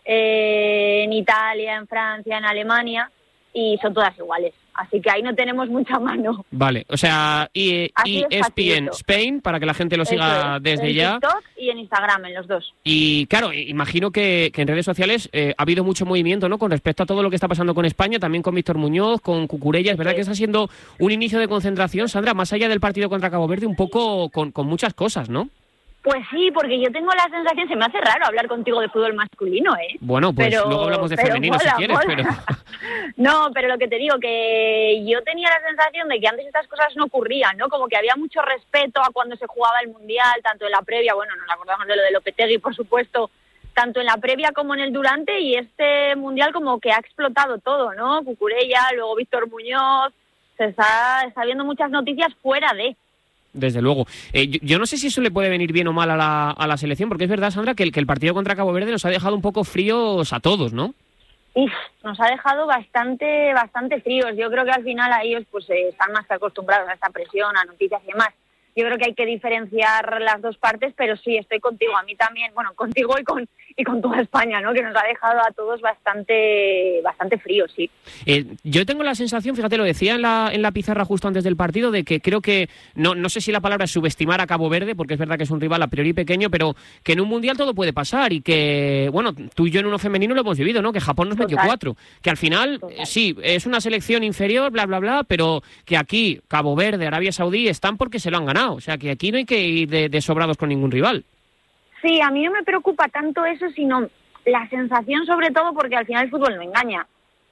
S8: eh, en Italia, en Francia, en Alemania. Y son todas iguales. Así que ahí no tenemos mucha mano.
S7: Vale, o sea, E-
S8: Así es
S7: E S P N
S8: facilito.
S7: Spain para que la gente lo siga
S8: Eso es,
S7: desde
S8: en
S7: ya.
S8: TikTok y en Instagram, en los dos.
S7: Y claro, imagino que, que en redes sociales eh, ha habido mucho movimiento, ¿no? Con respecto a todo lo que está pasando con España, también con Víctor Muñoz, con Cucurella. Es verdad que está siendo un inicio de concentración, Sandra, más allá del partido contra Cabo Verde, un poco con, con muchas cosas, ¿no?
S8: Pues sí, porque yo tengo la sensación, se me hace raro hablar contigo de fútbol masculino, ¿eh?
S7: Bueno, pues
S8: Pero-
S7: luego hablamos de
S8: pero
S7: femenino
S8: mola,
S7: si quieres,
S8: mola.
S7: pero...
S8: No, pero lo que te digo, que yo tenía la sensación de que antes estas cosas no ocurrían, ¿no? Como que había mucho respeto a cuando se jugaba el Mundial, tanto en la previa, bueno, nos acordamos de lo de Lopetegui, por supuesto, tanto en la previa como en el durante, y este Mundial como que ha explotado todo, ¿no? Cucurella, luego Víctor Muñoz, se está, está viendo muchas noticias fuera de...
S7: Desde luego. Eh, yo, yo no sé si eso le puede venir bien o mal a la, a la selección, porque es verdad, Sandra, que el, que el partido contra Cabo Verde nos ha dejado un poco fríos a todos, ¿no?
S8: Uf, nos ha dejado bastante bastante fríos. Yo creo que al final a ellos pues eh, están más que acostumbrados a esta presión, a noticias y demás. Yo creo que hay que diferenciar las dos partes, pero sí, estoy contigo. A mí también, bueno, contigo y con y con toda España, ¿no? Que nos ha dejado a todos bastante bastante fríos, sí.
S7: Eh, yo tengo la sensación, fíjate, lo decía en la, en la pizarra justo antes del partido, de que creo que, no, no sé si la palabra es subestimar a Cabo Verde, porque es verdad que es un rival a priori pequeño, pero que en un Mundial todo puede pasar y que, bueno, tú y yo en uno femenino lo hemos vivido, ¿no? Que Japón nos metió cuatro. Que al final, eh, sí, es una selección inferior, bla, bla, bla, pero que aquí Cabo Verde, Arabia Saudí están porque se lo han ganado. O sea, que aquí no hay que ir de, de sobrados con ningún rival.
S8: Sí, a mí no me preocupa tanto eso, sino la sensación sobre todo porque al final el fútbol no engaña.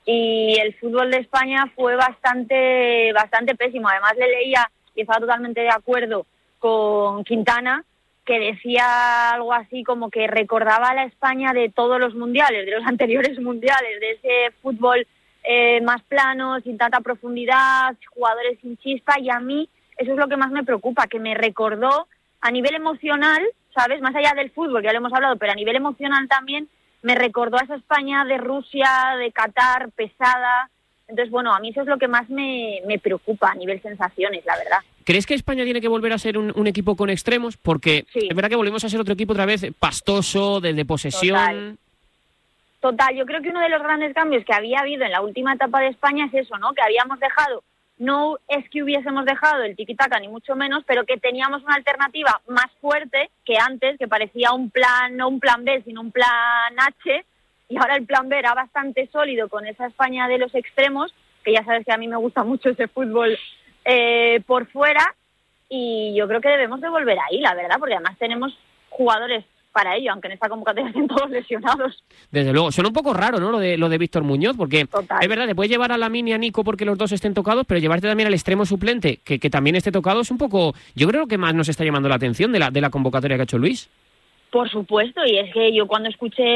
S8: Y el fútbol de España fue bastante bastante pésimo. Además le leía, y estaba totalmente de acuerdo con Quintana, que decía algo así como que recordaba a la España de todos los mundiales, de los anteriores mundiales, de ese fútbol eh, más plano, sin tanta profundidad, jugadores sin chispa, y a mí eso es lo que más me preocupa, que me recordó a nivel emocional, ¿sabes? Más allá del fútbol, que ya lo hemos hablado, pero a nivel emocional también me recordó a esa España de Rusia, de Qatar, pesada. Entonces, bueno, a mí eso es lo que más me, me preocupa a nivel sensaciones, la verdad.
S7: ¿Crees que España tiene que volver a ser un, un equipo con extremos? Porque sí, es verdad que volvemos a ser otro equipo otra vez pastoso, de, de posesión.
S8: Total. Total, yo creo que uno de los grandes cambios que había habido en la última etapa de España es eso, ¿no? Que habíamos dejado... No es que hubiésemos dejado el tiki-taka, ni mucho menos, pero que teníamos una alternativa más fuerte que antes, que parecía un plan, no un plan B, sino un plan H, y ahora el plan B era bastante sólido con esa España de los extremos, que ya sabes que a mí me gusta mucho ese fútbol eh, por fuera, y yo creo que debemos de volver ahí, la verdad, porque además tenemos jugadores para ello, aunque en esta convocatoria estén todos lesionados.
S7: Desde luego, suena un poco raro, ¿no? Lo de lo de Víctor Muñoz, porque Total. Es verdad, te puedes llevar a Lamine y a Nico porque los dos estén tocados, pero llevarte también al extremo suplente, que, que también esté tocado, es un poco, yo creo que más nos está llamando la atención de la, de la convocatoria que ha hecho Luis.
S8: Por supuesto, y es que yo cuando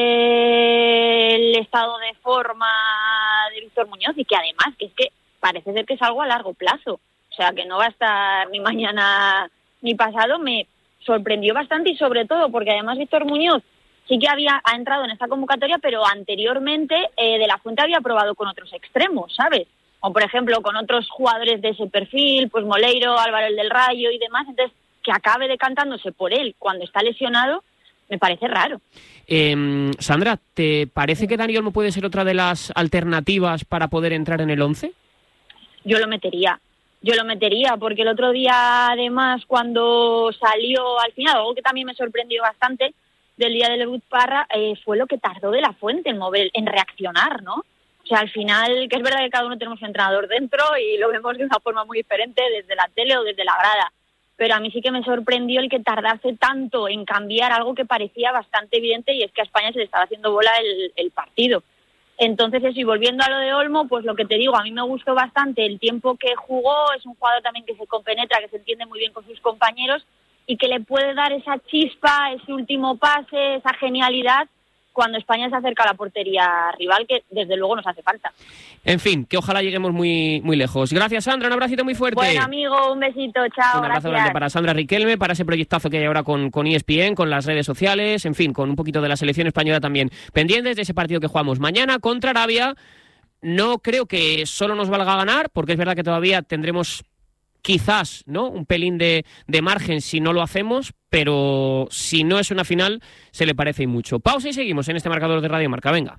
S8: escuché el estado de forma de Víctor Muñoz, y que además, que es que parece ser que es algo a largo plazo, o sea, que no va a estar ni mañana ni pasado, me sorprendió bastante, y sobre todo porque además Víctor Muñoz sí que había ha entrado en esta convocatoria, pero anteriormente eh, De la Fuente había probado con otros extremos, ¿sabes? O por ejemplo con otros jugadores de ese perfil, pues Moleiro, Álvaro el del Rayo y demás. Entonces, que acabe decantándose por él cuando está lesionado, me parece raro.
S7: Eh, Sandra, ¿te parece que Dani Olmo puede ser otra de las alternativas para poder entrar en el once?
S8: Yo lo metería. Yo lo metería, porque el otro día, además, cuando salió al final, algo que también me sorprendió bastante del día del debut Parra, eh, fue lo que tardó De la Fuente en mover, en reaccionar, ¿no? O sea, al final, que es verdad que cada uno tenemos un entrenador dentro y lo vemos de una forma muy diferente desde la tele o desde la grada, pero a mí sí que me sorprendió el que tardase tanto en cambiar algo que parecía bastante evidente, y es que a España se le estaba haciendo bola el, el partido. Entonces eso, y volviendo a lo de Olmo, pues lo que te digo, a mí me gustó bastante el tiempo que jugó, es un jugador también que se compenetra, que se entiende muy bien con sus compañeros y que le puede dar esa chispa, ese último pase, esa genialidad cuando España se acerca a la portería rival, que desde luego nos hace falta.
S7: En fin, que ojalá lleguemos muy, muy lejos. Gracias, Sandra, un abracito muy fuerte.
S8: Bueno, amigo, un besito, chao,
S7: un abrazo
S8: gracias.
S7: grande para Sandra Riquelme, para ese proyectazo que hay ahora con, con E S P N, con las redes sociales, en fin, con un poquito de la selección española también. Pendientes de ese partido que jugamos mañana contra Arabia. No creo que solo nos valga ganar, porque es verdad que todavía tendremos quizás, ¿no?, un pelín de, de margen si no lo hacemos, pero si no es una final, se le parece y mucho. Pausa y seguimos en este marcador de Radio Marca. Venga.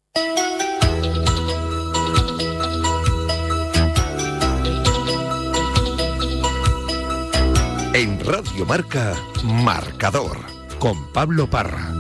S3: En Radio Marca, Marcador, con Pablo Parra.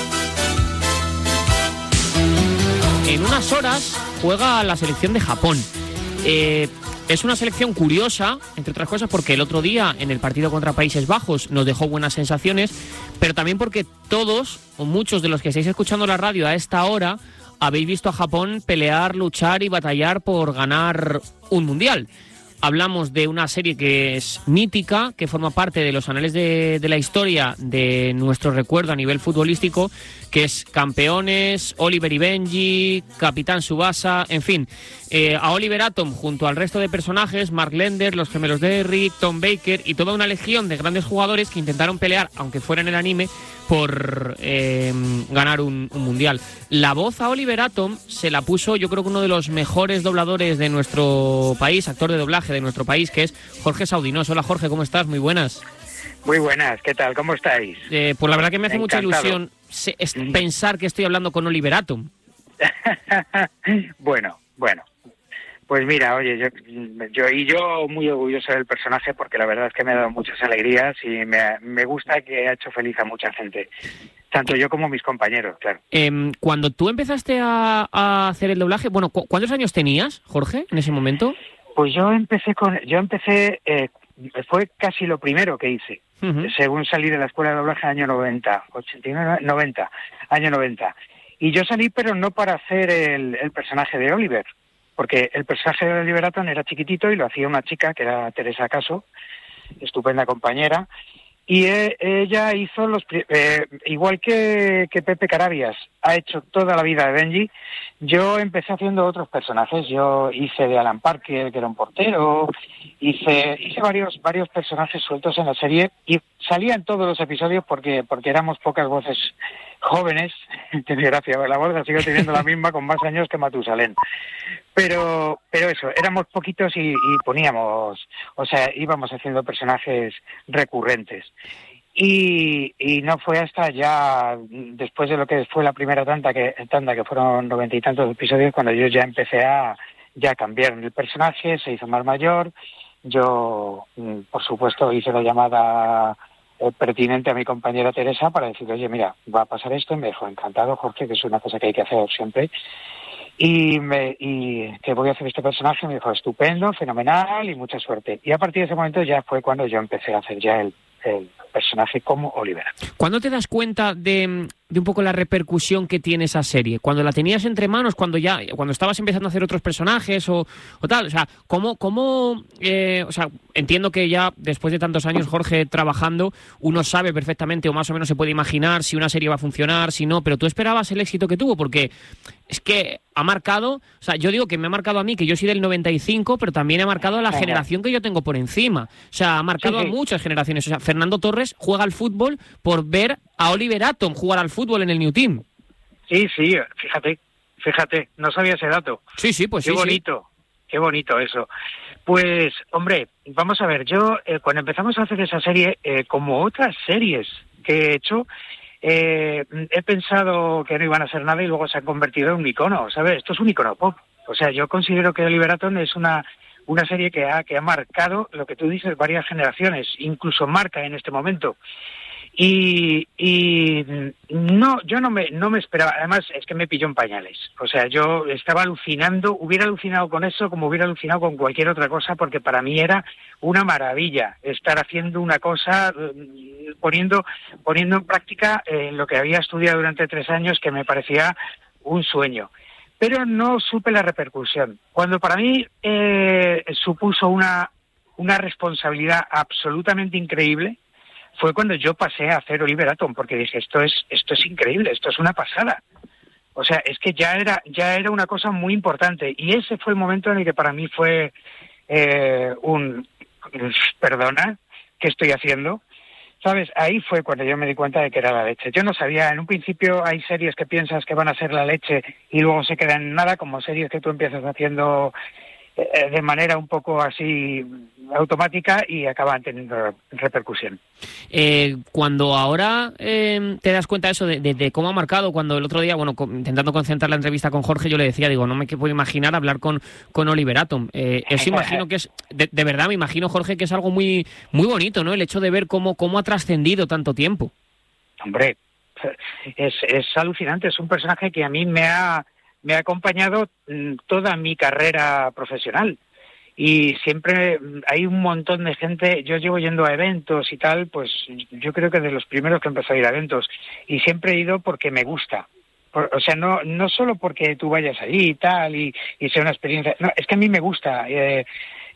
S7: En unas horas juega la selección de Japón. Eh... Es una selección curiosa, entre otras cosas, porque el otro día en el partido contra Países Bajos nos dejó buenas sensaciones, pero también porque todos, o muchos de los que estáis escuchando la radio a esta hora, habéis visto a Japón pelear, luchar y batallar por ganar un mundial. hablamos de una serie que es mítica, que forma parte de los anales de, de la historia de nuestro recuerdo a nivel futbolístico, que es Campeones, Oliver y Benji, Capitán Tsubasa, en fin. Eh, a Oliver Atom junto al resto de personajes, Mark Lender, los gemelos de Eric, Tom Baker y toda una legión de grandes jugadores que intentaron pelear, aunque fuera en el anime, por eh, ganar un, un mundial. La voz a Oliver Atom se la puso, yo creo que uno de los mejores dobladores de nuestro país, actor de doblaje de nuestro país, que es Jorge Saudinós. Hola Jorge, ¿cómo estás? Muy buenas.
S4: Muy buenas, ¿qué tal? ¿Cómo estáis?
S7: Eh, pues la verdad que me hace
S4: Encantado.
S7: mucha ilusión se, es pensar que estoy hablando con Oliver Atom.
S4: Bueno, bueno. Pues mira, oye, yo, yo y yo muy orgulloso del personaje porque la verdad es que me ha dado muchas alegrías y me, me gusta que ha hecho feliz a mucha gente. Tanto yo como mis compañeros, claro.
S7: Eh, cuando tú empezaste a, a hacer el doblaje, bueno, ¿cu ¿cuántos años tenías, Jorge, en ese momento?
S4: Pues yo empecé con, yo empecé, eh, fue casi lo primero que hice.
S7: Uh-huh.
S4: Según salí de la escuela de doblaje año noventa, ochenta y nueve, noventa, año noventa. Y yo salí, pero no para hacer el, el personaje de Oliver, porque el personaje de Oliver Atom era chiquitito y lo hacía una chica que era Teresa Caso, estupenda compañera, y eh, ella hizo los, eh, igual que, que Pepe Carabias ha hecho toda la vida de Benji, yo empecé haciendo otros personajes. Yo hice de Alan Parker, que era un portero, hice hice varios varios personajes sueltos en la serie y salía en todos los episodios porque porque éramos pocas voces jóvenes. Tiene gracia, la voz la sigo teniendo la misma con más años que Matusalén. Pero pero eso, éramos poquitos y, y poníamos, o sea, íbamos haciendo personajes recurrentes. Y, y no fue hasta ya después de lo que fue la primera tanda, que tanda que fueron noventa y tantos episodios, cuando yo ya empecé a ya cambiar el personaje, se hizo más mayor. Yo, por supuesto, hice la llamada eh, pertinente a mi compañera Teresa para decirle, oye, mira, va a pasar esto, y me dijo, encantado, Jorge, que es una cosa que hay que hacer siempre. Y, me, y que voy a hacer este personaje, me dijo, estupendo, fenomenal y mucha suerte. Y a partir de ese momento ya fue cuando yo empecé a hacer ya el, el personaje como Oliver.
S7: ¿Cuándo te das cuenta de, de un poco la repercusión que tiene esa serie? ¿Cuando la tenías entre manos, cuando ya cuando estabas empezando a hacer otros personajes o, o tal? O sea, ¿cómo, cómo eh, o sea, entiendo que ya después de tantos años, Jorge, trabajando, uno sabe perfectamente o más o menos se puede imaginar si una serie va a funcionar, si no, pero tú esperabas el éxito que tuvo, porque es que ha marcado, o sea, yo digo que me ha marcado a mí, que yo soy del noventa y cinco, pero también ha marcado a la generación que yo tengo por encima. O sea, ha marcado sí, sí. a muchas generaciones. O sea, Fernando Torres juega al fútbol por ver a Oliver Atom jugar al fútbol en el New Team.
S4: Sí, sí, fíjate, fíjate, no sabía ese dato.
S7: Sí, sí, pues
S4: qué
S7: sí.
S4: Qué bonito, sí. Qué bonito eso. Pues, hombre, vamos a ver, yo eh, cuando empezamos a hacer esa serie, eh, como otras series que he hecho, eh, he pensado que no iban a ser nada y luego se han convertido en un icono, ¿sabes? Esto es un icono pop. O sea, yo considero que Oliver Atom es una una serie que ha que ha marcado lo que tú dices, varias generaciones, incluso marca en este momento. Y, y no, yo no me no me esperaba, además es que me pilló en pañales. O sea, yo estaba alucinando, hubiera alucinado con eso como hubiera alucinado con cualquier otra cosa, porque para mí era una maravilla estar haciendo una cosa, poniendo poniendo en práctica eh, lo que había estudiado durante tres años, que me parecía un sueño. Pero no supe la repercusión. Cuando para mí eh, supuso una una responsabilidad absolutamente increíble, fue cuando yo pasé a hacer Oliver Atom, porque dije, esto es esto es increíble, esto es una pasada. O sea, es que ya era ya era una cosa muy importante. Y ese fue el momento en el que para mí fue eh, un... Perdona, ¿qué estoy haciendo? ¿Sabes? Ahí fue cuando yo me di cuenta de que era la leche. Yo no sabía, en un principio hay series que piensas que van a ser la leche y luego se quedan en nada, como series que tú empiezas haciendo eh, de manera un poco así automática y acaban teniendo repercusión.
S7: Eh, cuando ahora eh, te das cuenta de eso, de, de, de cómo ha marcado, cuando el otro día, bueno, con, intentando concentrar la entrevista con Jorge, yo le decía, digo, no me puedo imaginar hablar con, con Oliver Atom. Eh, eso imagino que es, de, de verdad, me imagino, Jorge, que es algo muy muy bonito, ¿no? El hecho de ver cómo, cómo ha trascendido tanto tiempo.
S4: Hombre, es, es alucinante, es un personaje que a mí me ha, me ha acompañado toda mi carrera profesional. Y siempre hay un montón de gente, yo llevo yendo a eventos y tal, pues yo creo que de los primeros que empezó a ir a eventos, y siempre he ido porque me gusta. Por, o sea, no no solo porque tú vayas allí y tal, y, y sea una experiencia, no, es que a mí me gusta. Eh,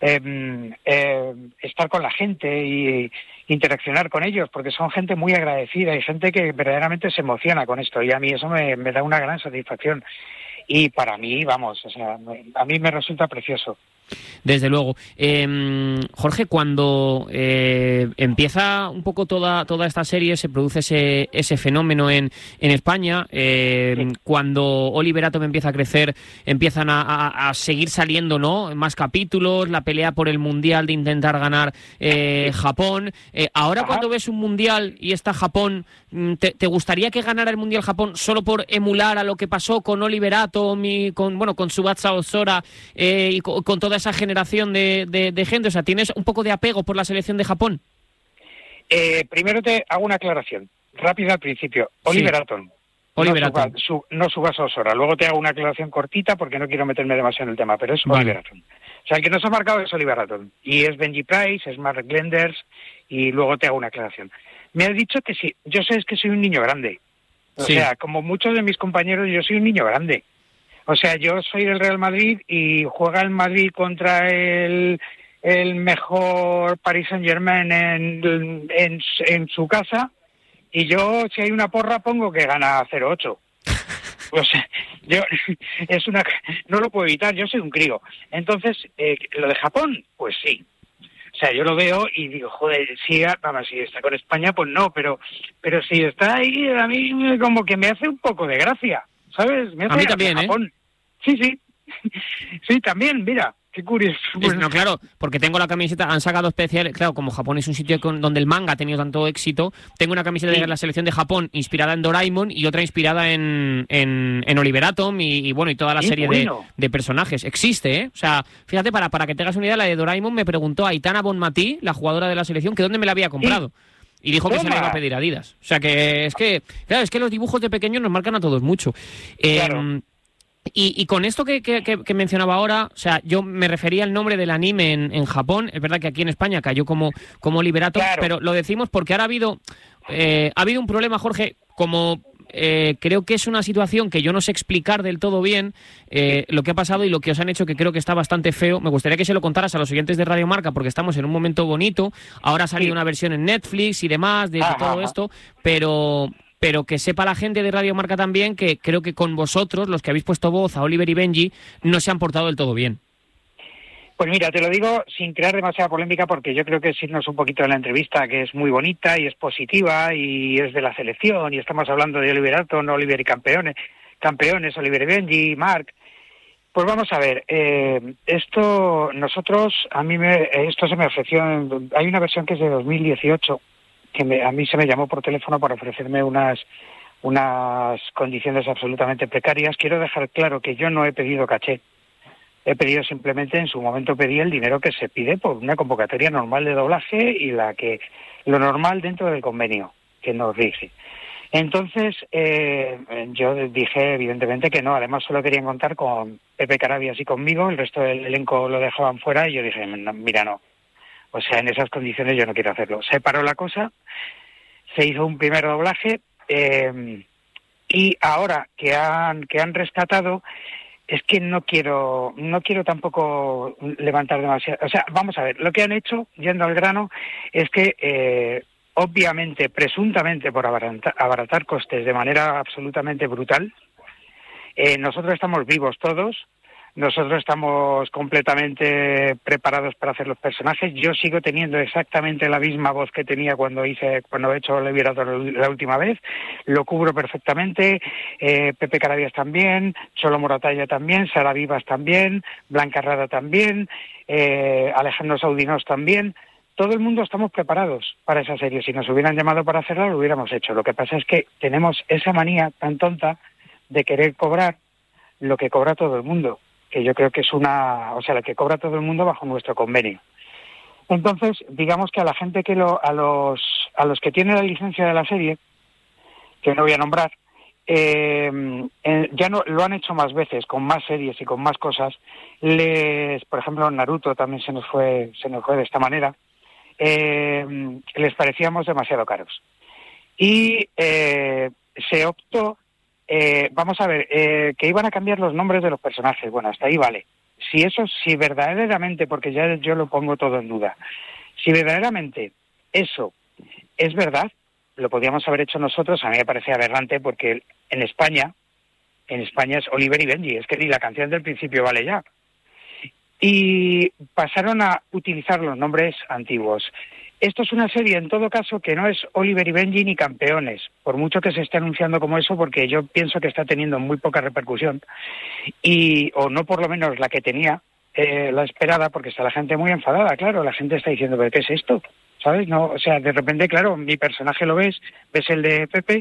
S4: eh, eh, estar con la gente y interaccionar con ellos, porque son gente muy agradecida y gente que verdaderamente se emociona con esto, y a mí eso me, me da una gran satisfacción. Y para mí, vamos, o sea, a mí me resulta precioso.
S7: Desde luego. Eh, Jorge, cuando eh, empieza un poco toda toda esta serie, se produce ese ese fenómeno en, en España, eh, sí. Cuando Oliver Atom empieza a crecer, empiezan a, a, a seguir saliendo, ¿no?, más capítulos, la pelea por el Mundial de intentar ganar eh, Japón. Eh, ahora Ajá. Cuando ves un Mundial y está Japón, ¿te, ¿te gustaría que ganara el Mundial Japón solo por emular a lo que pasó con Oliver Atom y con, bueno, con Tsubasa Ozora eh, y con, con toda esa generación de, de, de gente? O sea, ¿tienes un poco de apego por la selección de Japón?
S4: Eh, primero te hago una aclaración rápida al principio. Oliver sí. Atom.
S7: Oliver
S4: no
S7: Atom.
S4: Suba, su, no Tsubasa Ozora. Luego te hago una aclaración cortita porque no quiero meterme demasiado en el tema, pero es vale. Oliver Atom. O sea, el que nos ha marcado es Oliver Atom. Y es Benji Price, es Mark Glenders, y luego te hago una aclaración. Me has dicho que sí, yo sé que soy un niño grande. O sí. sea, como muchos de mis compañeros, yo soy un niño grande. O sea, yo soy del Real Madrid y juega el Madrid contra el, el mejor Paris Saint-Germain en, en, en su casa, y yo, si hay una porra, pongo que gana cero ocho. O sea, yo, es una, no lo puedo evitar, yo soy un crío. Entonces, eh, lo de Japón, pues sí. O sea, yo lo veo y digo, joder, si, vamos, si está con España, pues no, pero, pero si está ahí, a mí como que me hace un poco de gracia. ¿Sabes? Me hace
S7: a mí también, ¿eh?
S4: Sí, sí. Sí, también, mira, qué curioso.
S7: Bueno. No, claro, porque tengo la camiseta, han sacado especial, claro, como Japón es un sitio con, donde el manga ha tenido tanto éxito, tengo una camiseta sí. de la selección de Japón inspirada en Doraemon y otra inspirada en, en, en Oliver Atom y, y bueno, y toda la sí, serie bueno. de, de personajes. Existe, ¿eh? O sea, fíjate, para, para que tengas una idea, la de Doraemon me preguntó Aitana Bonmatí, la jugadora de la selección, que dónde me la había comprado. Sí. Y dijo que Toma. se le iba a pedir a Adidas. O sea, que es que, claro, es que los dibujos de pequeños nos marcan a todos mucho. Eh, claro. Y, y con esto que, que, que mencionaba ahora, o sea, yo me refería al nombre del anime en, en Japón. Es verdad que aquí en España cayó como, como Oliver Atom, claro. pero lo decimos porque ahora ha habido, eh, ha habido un problema, Jorge, como... Eh, creo que es una situación que yo no sé explicar del todo bien eh, lo que ha pasado y lo que os han hecho, que creo que está bastante feo. Me gustaría que se lo contaras a los oyentes de Radio Marca porque estamos en un momento bonito. Ahora ha salido sí. una versión en Netflix y demás de, de todo esto, pero... pero que sepa la gente de Radio Marca también que creo que con vosotros, los que habéis puesto voz a Oliver y Benji, no se han portado del todo bien.
S4: Pues mira, te lo digo sin crear demasiada polémica porque yo creo que es irnos un poquito de la entrevista, que es muy bonita y es positiva y es de la selección y estamos hablando de Oliver Atom, Oliver y campeones, campeones, Oliver y Benji, Mark. Pues vamos a ver, eh, esto nosotros, a mí me, esto se me ofreció, en, hay una versión que es de dos mil dieciocho, que me, a mí se me llamó por teléfono para ofrecerme unas unas condiciones absolutamente precarias. Quiero dejar claro que yo no he pedido caché. He pedido simplemente, en su momento pedí el dinero que se pide por una convocatoria normal de doblaje y la que lo normal dentro del convenio que nos rige. Entonces, eh, yo dije evidentemente que no. Además, solo querían contar con Pepe Carabias y conmigo. El resto del elenco lo dejaban fuera y yo dije, mira, no. O sea, en esas condiciones yo no quiero hacerlo. Se paró la cosa, se hizo un primer doblaje eh, y ahora que han que han rescatado, es que no quiero no quiero tampoco levantar demasiado. O sea, vamos a ver, lo que han hecho, yendo al grano, es que eh, obviamente, presuntamente por abaratar, abaratar costes de manera absolutamente brutal, eh, nosotros estamos vivos todos. Nosotros estamos completamente preparados para hacer los personajes. Yo sigo teniendo exactamente la misma voz que tenía cuando hice, cuando he hecho Oliver Atom la última vez. Lo cubro perfectamente. Eh, Pepe Carabias también, Cholo Moratalla también, Sara Vivas también, Blanca Rada también, eh, Alejandro Saudinos también. Todo el mundo estamos preparados para esa serie. Si nos hubieran llamado para hacerla, lo hubiéramos hecho. Lo que pasa es que tenemos esa manía tan tonta de querer cobrar lo que cobra todo el mundo, que yo creo que es una, o sea, la que cobra todo el mundo bajo nuestro convenio. Entonces, digamos que a la gente que lo, a los, a los que tienen la licencia de la serie, que no voy a nombrar, eh, eh, ya no lo han hecho más veces, con más series y con más cosas. Les, por ejemplo, Naruto también se nos fue, se nos fue de esta manera. Eh, les parecíamos demasiado caros y eh, se optó. Eh, vamos a ver, eh, que iban a cambiar los nombres de los personajes. Bueno, hasta ahí vale. si eso, si verdaderamente, porque ya yo lo pongo todo en duda, si verdaderamente eso es verdad, lo podíamos haber hecho nosotros. A mí me parece aberrante porque en España, en España es Oliver y Benji, es que ni la canción del principio vale ya. Y pasaron a utilizar los nombres antiguos. Esto es una serie, en todo caso, que no es Oliver y Benji ni Campeones, por mucho que se esté anunciando como eso, porque yo pienso que está teniendo muy poca repercusión, y o no por lo menos la que tenía, eh, la esperada, porque está la gente muy enfadada, claro, la gente está diciendo, ¿pero qué es esto? ¿Sabes? No, o sea, de repente, claro, mi personaje lo ves, ves el de Pepe,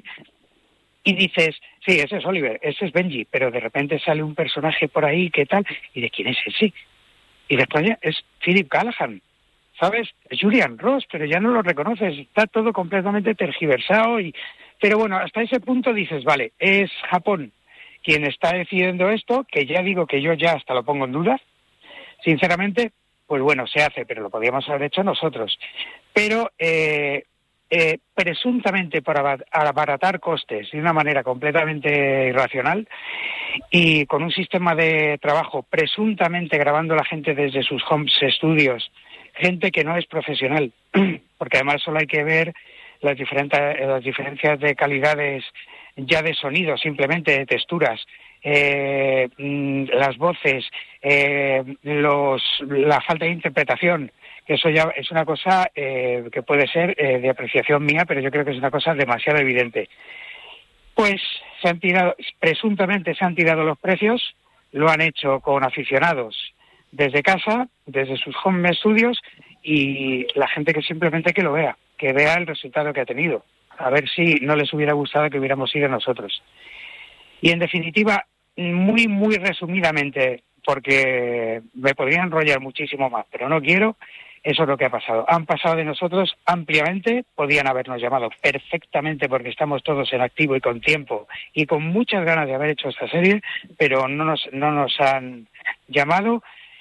S4: y dices, sí, ese es Oliver, ese es Benji, pero de repente sale un personaje por ahí, ¿qué tal? ¿Y de quién es ese? Y después ya es Philip Callahan, ¿sabes? Es Julian Ross, pero ya no lo reconoces, está todo completamente tergiversado. Y pero bueno, hasta ese punto dices, vale, es Japón quien está decidiendo esto, que ya digo que yo ya hasta lo pongo en duda. Sinceramente, pues bueno, se hace, pero lo podíamos haber hecho nosotros. Pero eh, eh, presuntamente para abaratar costes de una manera completamente irracional y con un sistema de trabajo presuntamente grabando a la gente desde sus home studios, gente que no es profesional, porque además solo hay que ver las diferentes las diferencias de calidades ya de sonido, simplemente de texturas, eh, las voces, eh, los la falta de interpretación, que eso ya es una cosa eh, que puede ser eh, de apreciación mía, pero yo creo que es una cosa demasiado evidente. Pues se han tirado, presuntamente se han tirado los precios, lo han hecho con aficionados desde casa, desde sus home studios, y la gente que simplemente que lo vea, que vea el resultado que ha tenido, a ver si no les hubiera gustado que hubiéramos ido nosotros. Y en definitiva, muy, muy resumidamente, porque me podría enrollar muchísimo más, pero no quiero, eso es lo que ha pasado. Han pasado de nosotros ampliamente, podían habernos llamado perfectamente porque estamos todos en activo y con tiempo y con muchas ganas de haber hecho esta serie, pero no nos, no nos han llamado.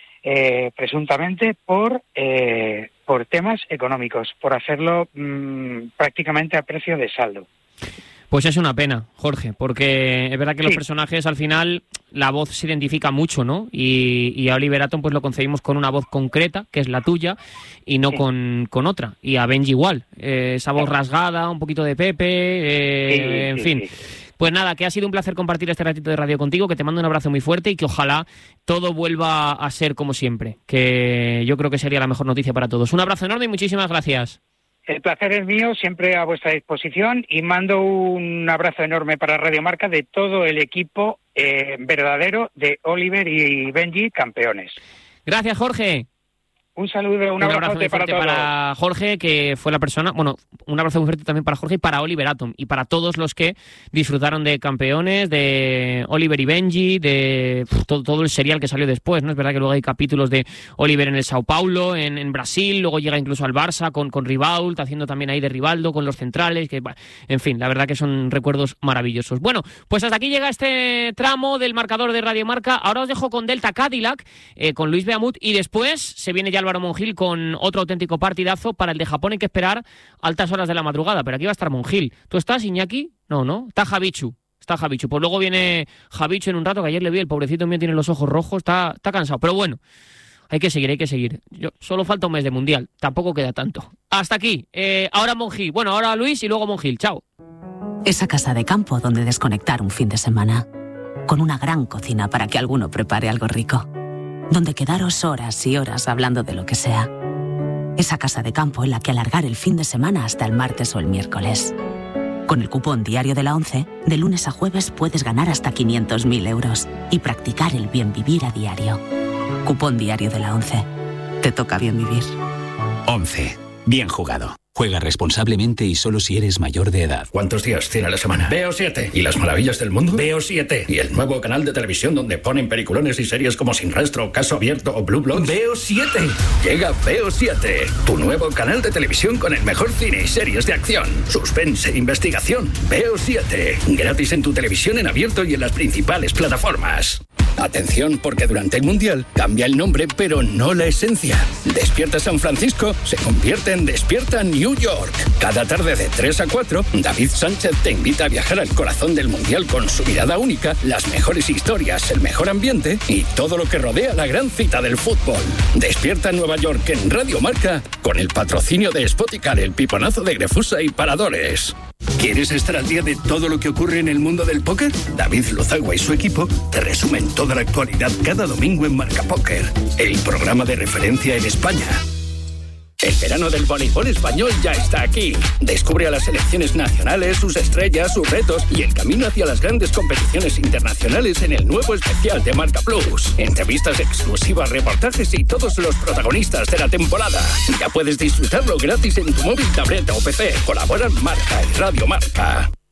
S4: Eh, presuntamente por eh, por temas económicos, por hacerlo mmm, prácticamente a precio de saldo.
S7: Pues es una pena, Jorge, porque es verdad que sí, los personajes al final la voz se identifica mucho, ¿no? Y, y a Oliver Atom pues lo concebimos con una voz concreta, que es la tuya, y no sí. con, con otra. Y a Benji igual, eh, esa voz rasgada, un poquito de Pepe, eh, sí, en sí, fin. Sí. Pues nada, que ha sido un placer compartir este ratito de radio contigo, que te mando un abrazo muy fuerte y que ojalá todo vuelva a ser como siempre, que yo creo que sería la mejor noticia para todos. Un abrazo enorme y muchísimas gracias.
S4: El placer es mío, siempre a vuestra disposición, y mando un abrazo enorme para Radio Marca de todo el equipo eh, verdadero de Oliver y Benji, campeones.
S7: Gracias, Jorge.
S4: Un saludo, un, un abrazo, abrazo muy fuerte
S7: para,
S4: todos.
S7: para Jorge, que fue la persona, bueno, un abrazo muy fuerte también para Jorge y para Oliver Atom, y para todos los que disfrutaron de Campeones, de Oliver y Benji, de pff, todo, todo el serial que salió después, ¿no? Es verdad que luego hay capítulos de Oliver en el Sao Paulo, en, en Brasil, luego llega incluso al Barça con, con Rivault, haciendo también ahí de Rivaldo con los centrales, que bueno, en fin, la verdad que son recuerdos maravillosos. Bueno, pues hasta aquí llega este tramo del marcador de Radio Marca. Ahora os dejo con Delta Cadillac, eh, con Luis Beamut, y después se viene ya Álvaro Monjil con otro auténtico partidazo. Para el de Japón hay que esperar altas horas de la madrugada, pero aquí va a estar Monjil. ¿Tú estás, Iñaki? No, ¿no? Está Javichu. Está Javichu. Pues luego viene Javichu en un rato, que ayer le vi, el pobrecito mío tiene los ojos rojos, está, está cansado. Pero bueno, hay que seguir, hay que seguir. Yo, solo falta un mes de Mundial, tampoco queda tanto. Hasta aquí. Eh, ahora Monjil. Bueno, ahora Luis y luego Monjil. Chao.
S23: Esa casa de campo donde desconectar un fin de semana. Con una gran cocina para que alguno prepare algo rico. Donde quedaros horas y horas hablando de lo que sea. Esa casa de campo en la que alargar el fin de semana hasta el martes o el miércoles. Con el cupón diario de la ONCE, de lunes a jueves puedes ganar hasta quinientos mil euros y practicar el bien vivir a diario. Cupón diario de la ONCE. Te toca bien vivir.
S6: ONCE. Bien jugado. Juega responsablemente y solo si eres mayor de edad.
S18: ¿Cuántos días tiene la semana? Veo siete. ¿Y las maravillas del mundo? Veo siete. ¿Y el nuevo canal de televisión donde ponen peliculones y series como Sin Rastro, Caso Abierto o Blue Bloods? Veo siete. Llega Veo siete, tu nuevo canal de televisión con el mejor cine y series de acción, suspense e investigación. Veo siete. Gratis en tu televisión en abierto y en las principales plataformas. Atención, porque durante el Mundial cambia el nombre, pero no la esencia. Despierta San Francisco se convierte en Despierta New York. Cada tarde de tres a cuatro, David Sánchez te invita a viajar al corazón del Mundial con su mirada única, las mejores historias, el mejor ambiente y todo lo que rodea la gran cita del fútbol. Despierta Nueva York en Radio Marca con el patrocinio de Spoticar, el piponazo de Grefusa y Paradores. ¿Quieres estar al día de todo lo que ocurre en el mundo del póker? David Lozagua y su equipo te resumen toda la actualidad cada domingo en Marca Póker, el programa de referencia en España. El verano del voleibol español ya está aquí. Descubre a las selecciones nacionales, sus estrellas, sus retos y el camino hacia las grandes competiciones internacionales en el nuevo especial de Marca Plus. Entrevistas exclusivas, reportajes y todos los protagonistas de la temporada. Ya puedes disfrutarlo gratis en tu móvil, tableta o P C. Colaboran Marca y Radio Marca.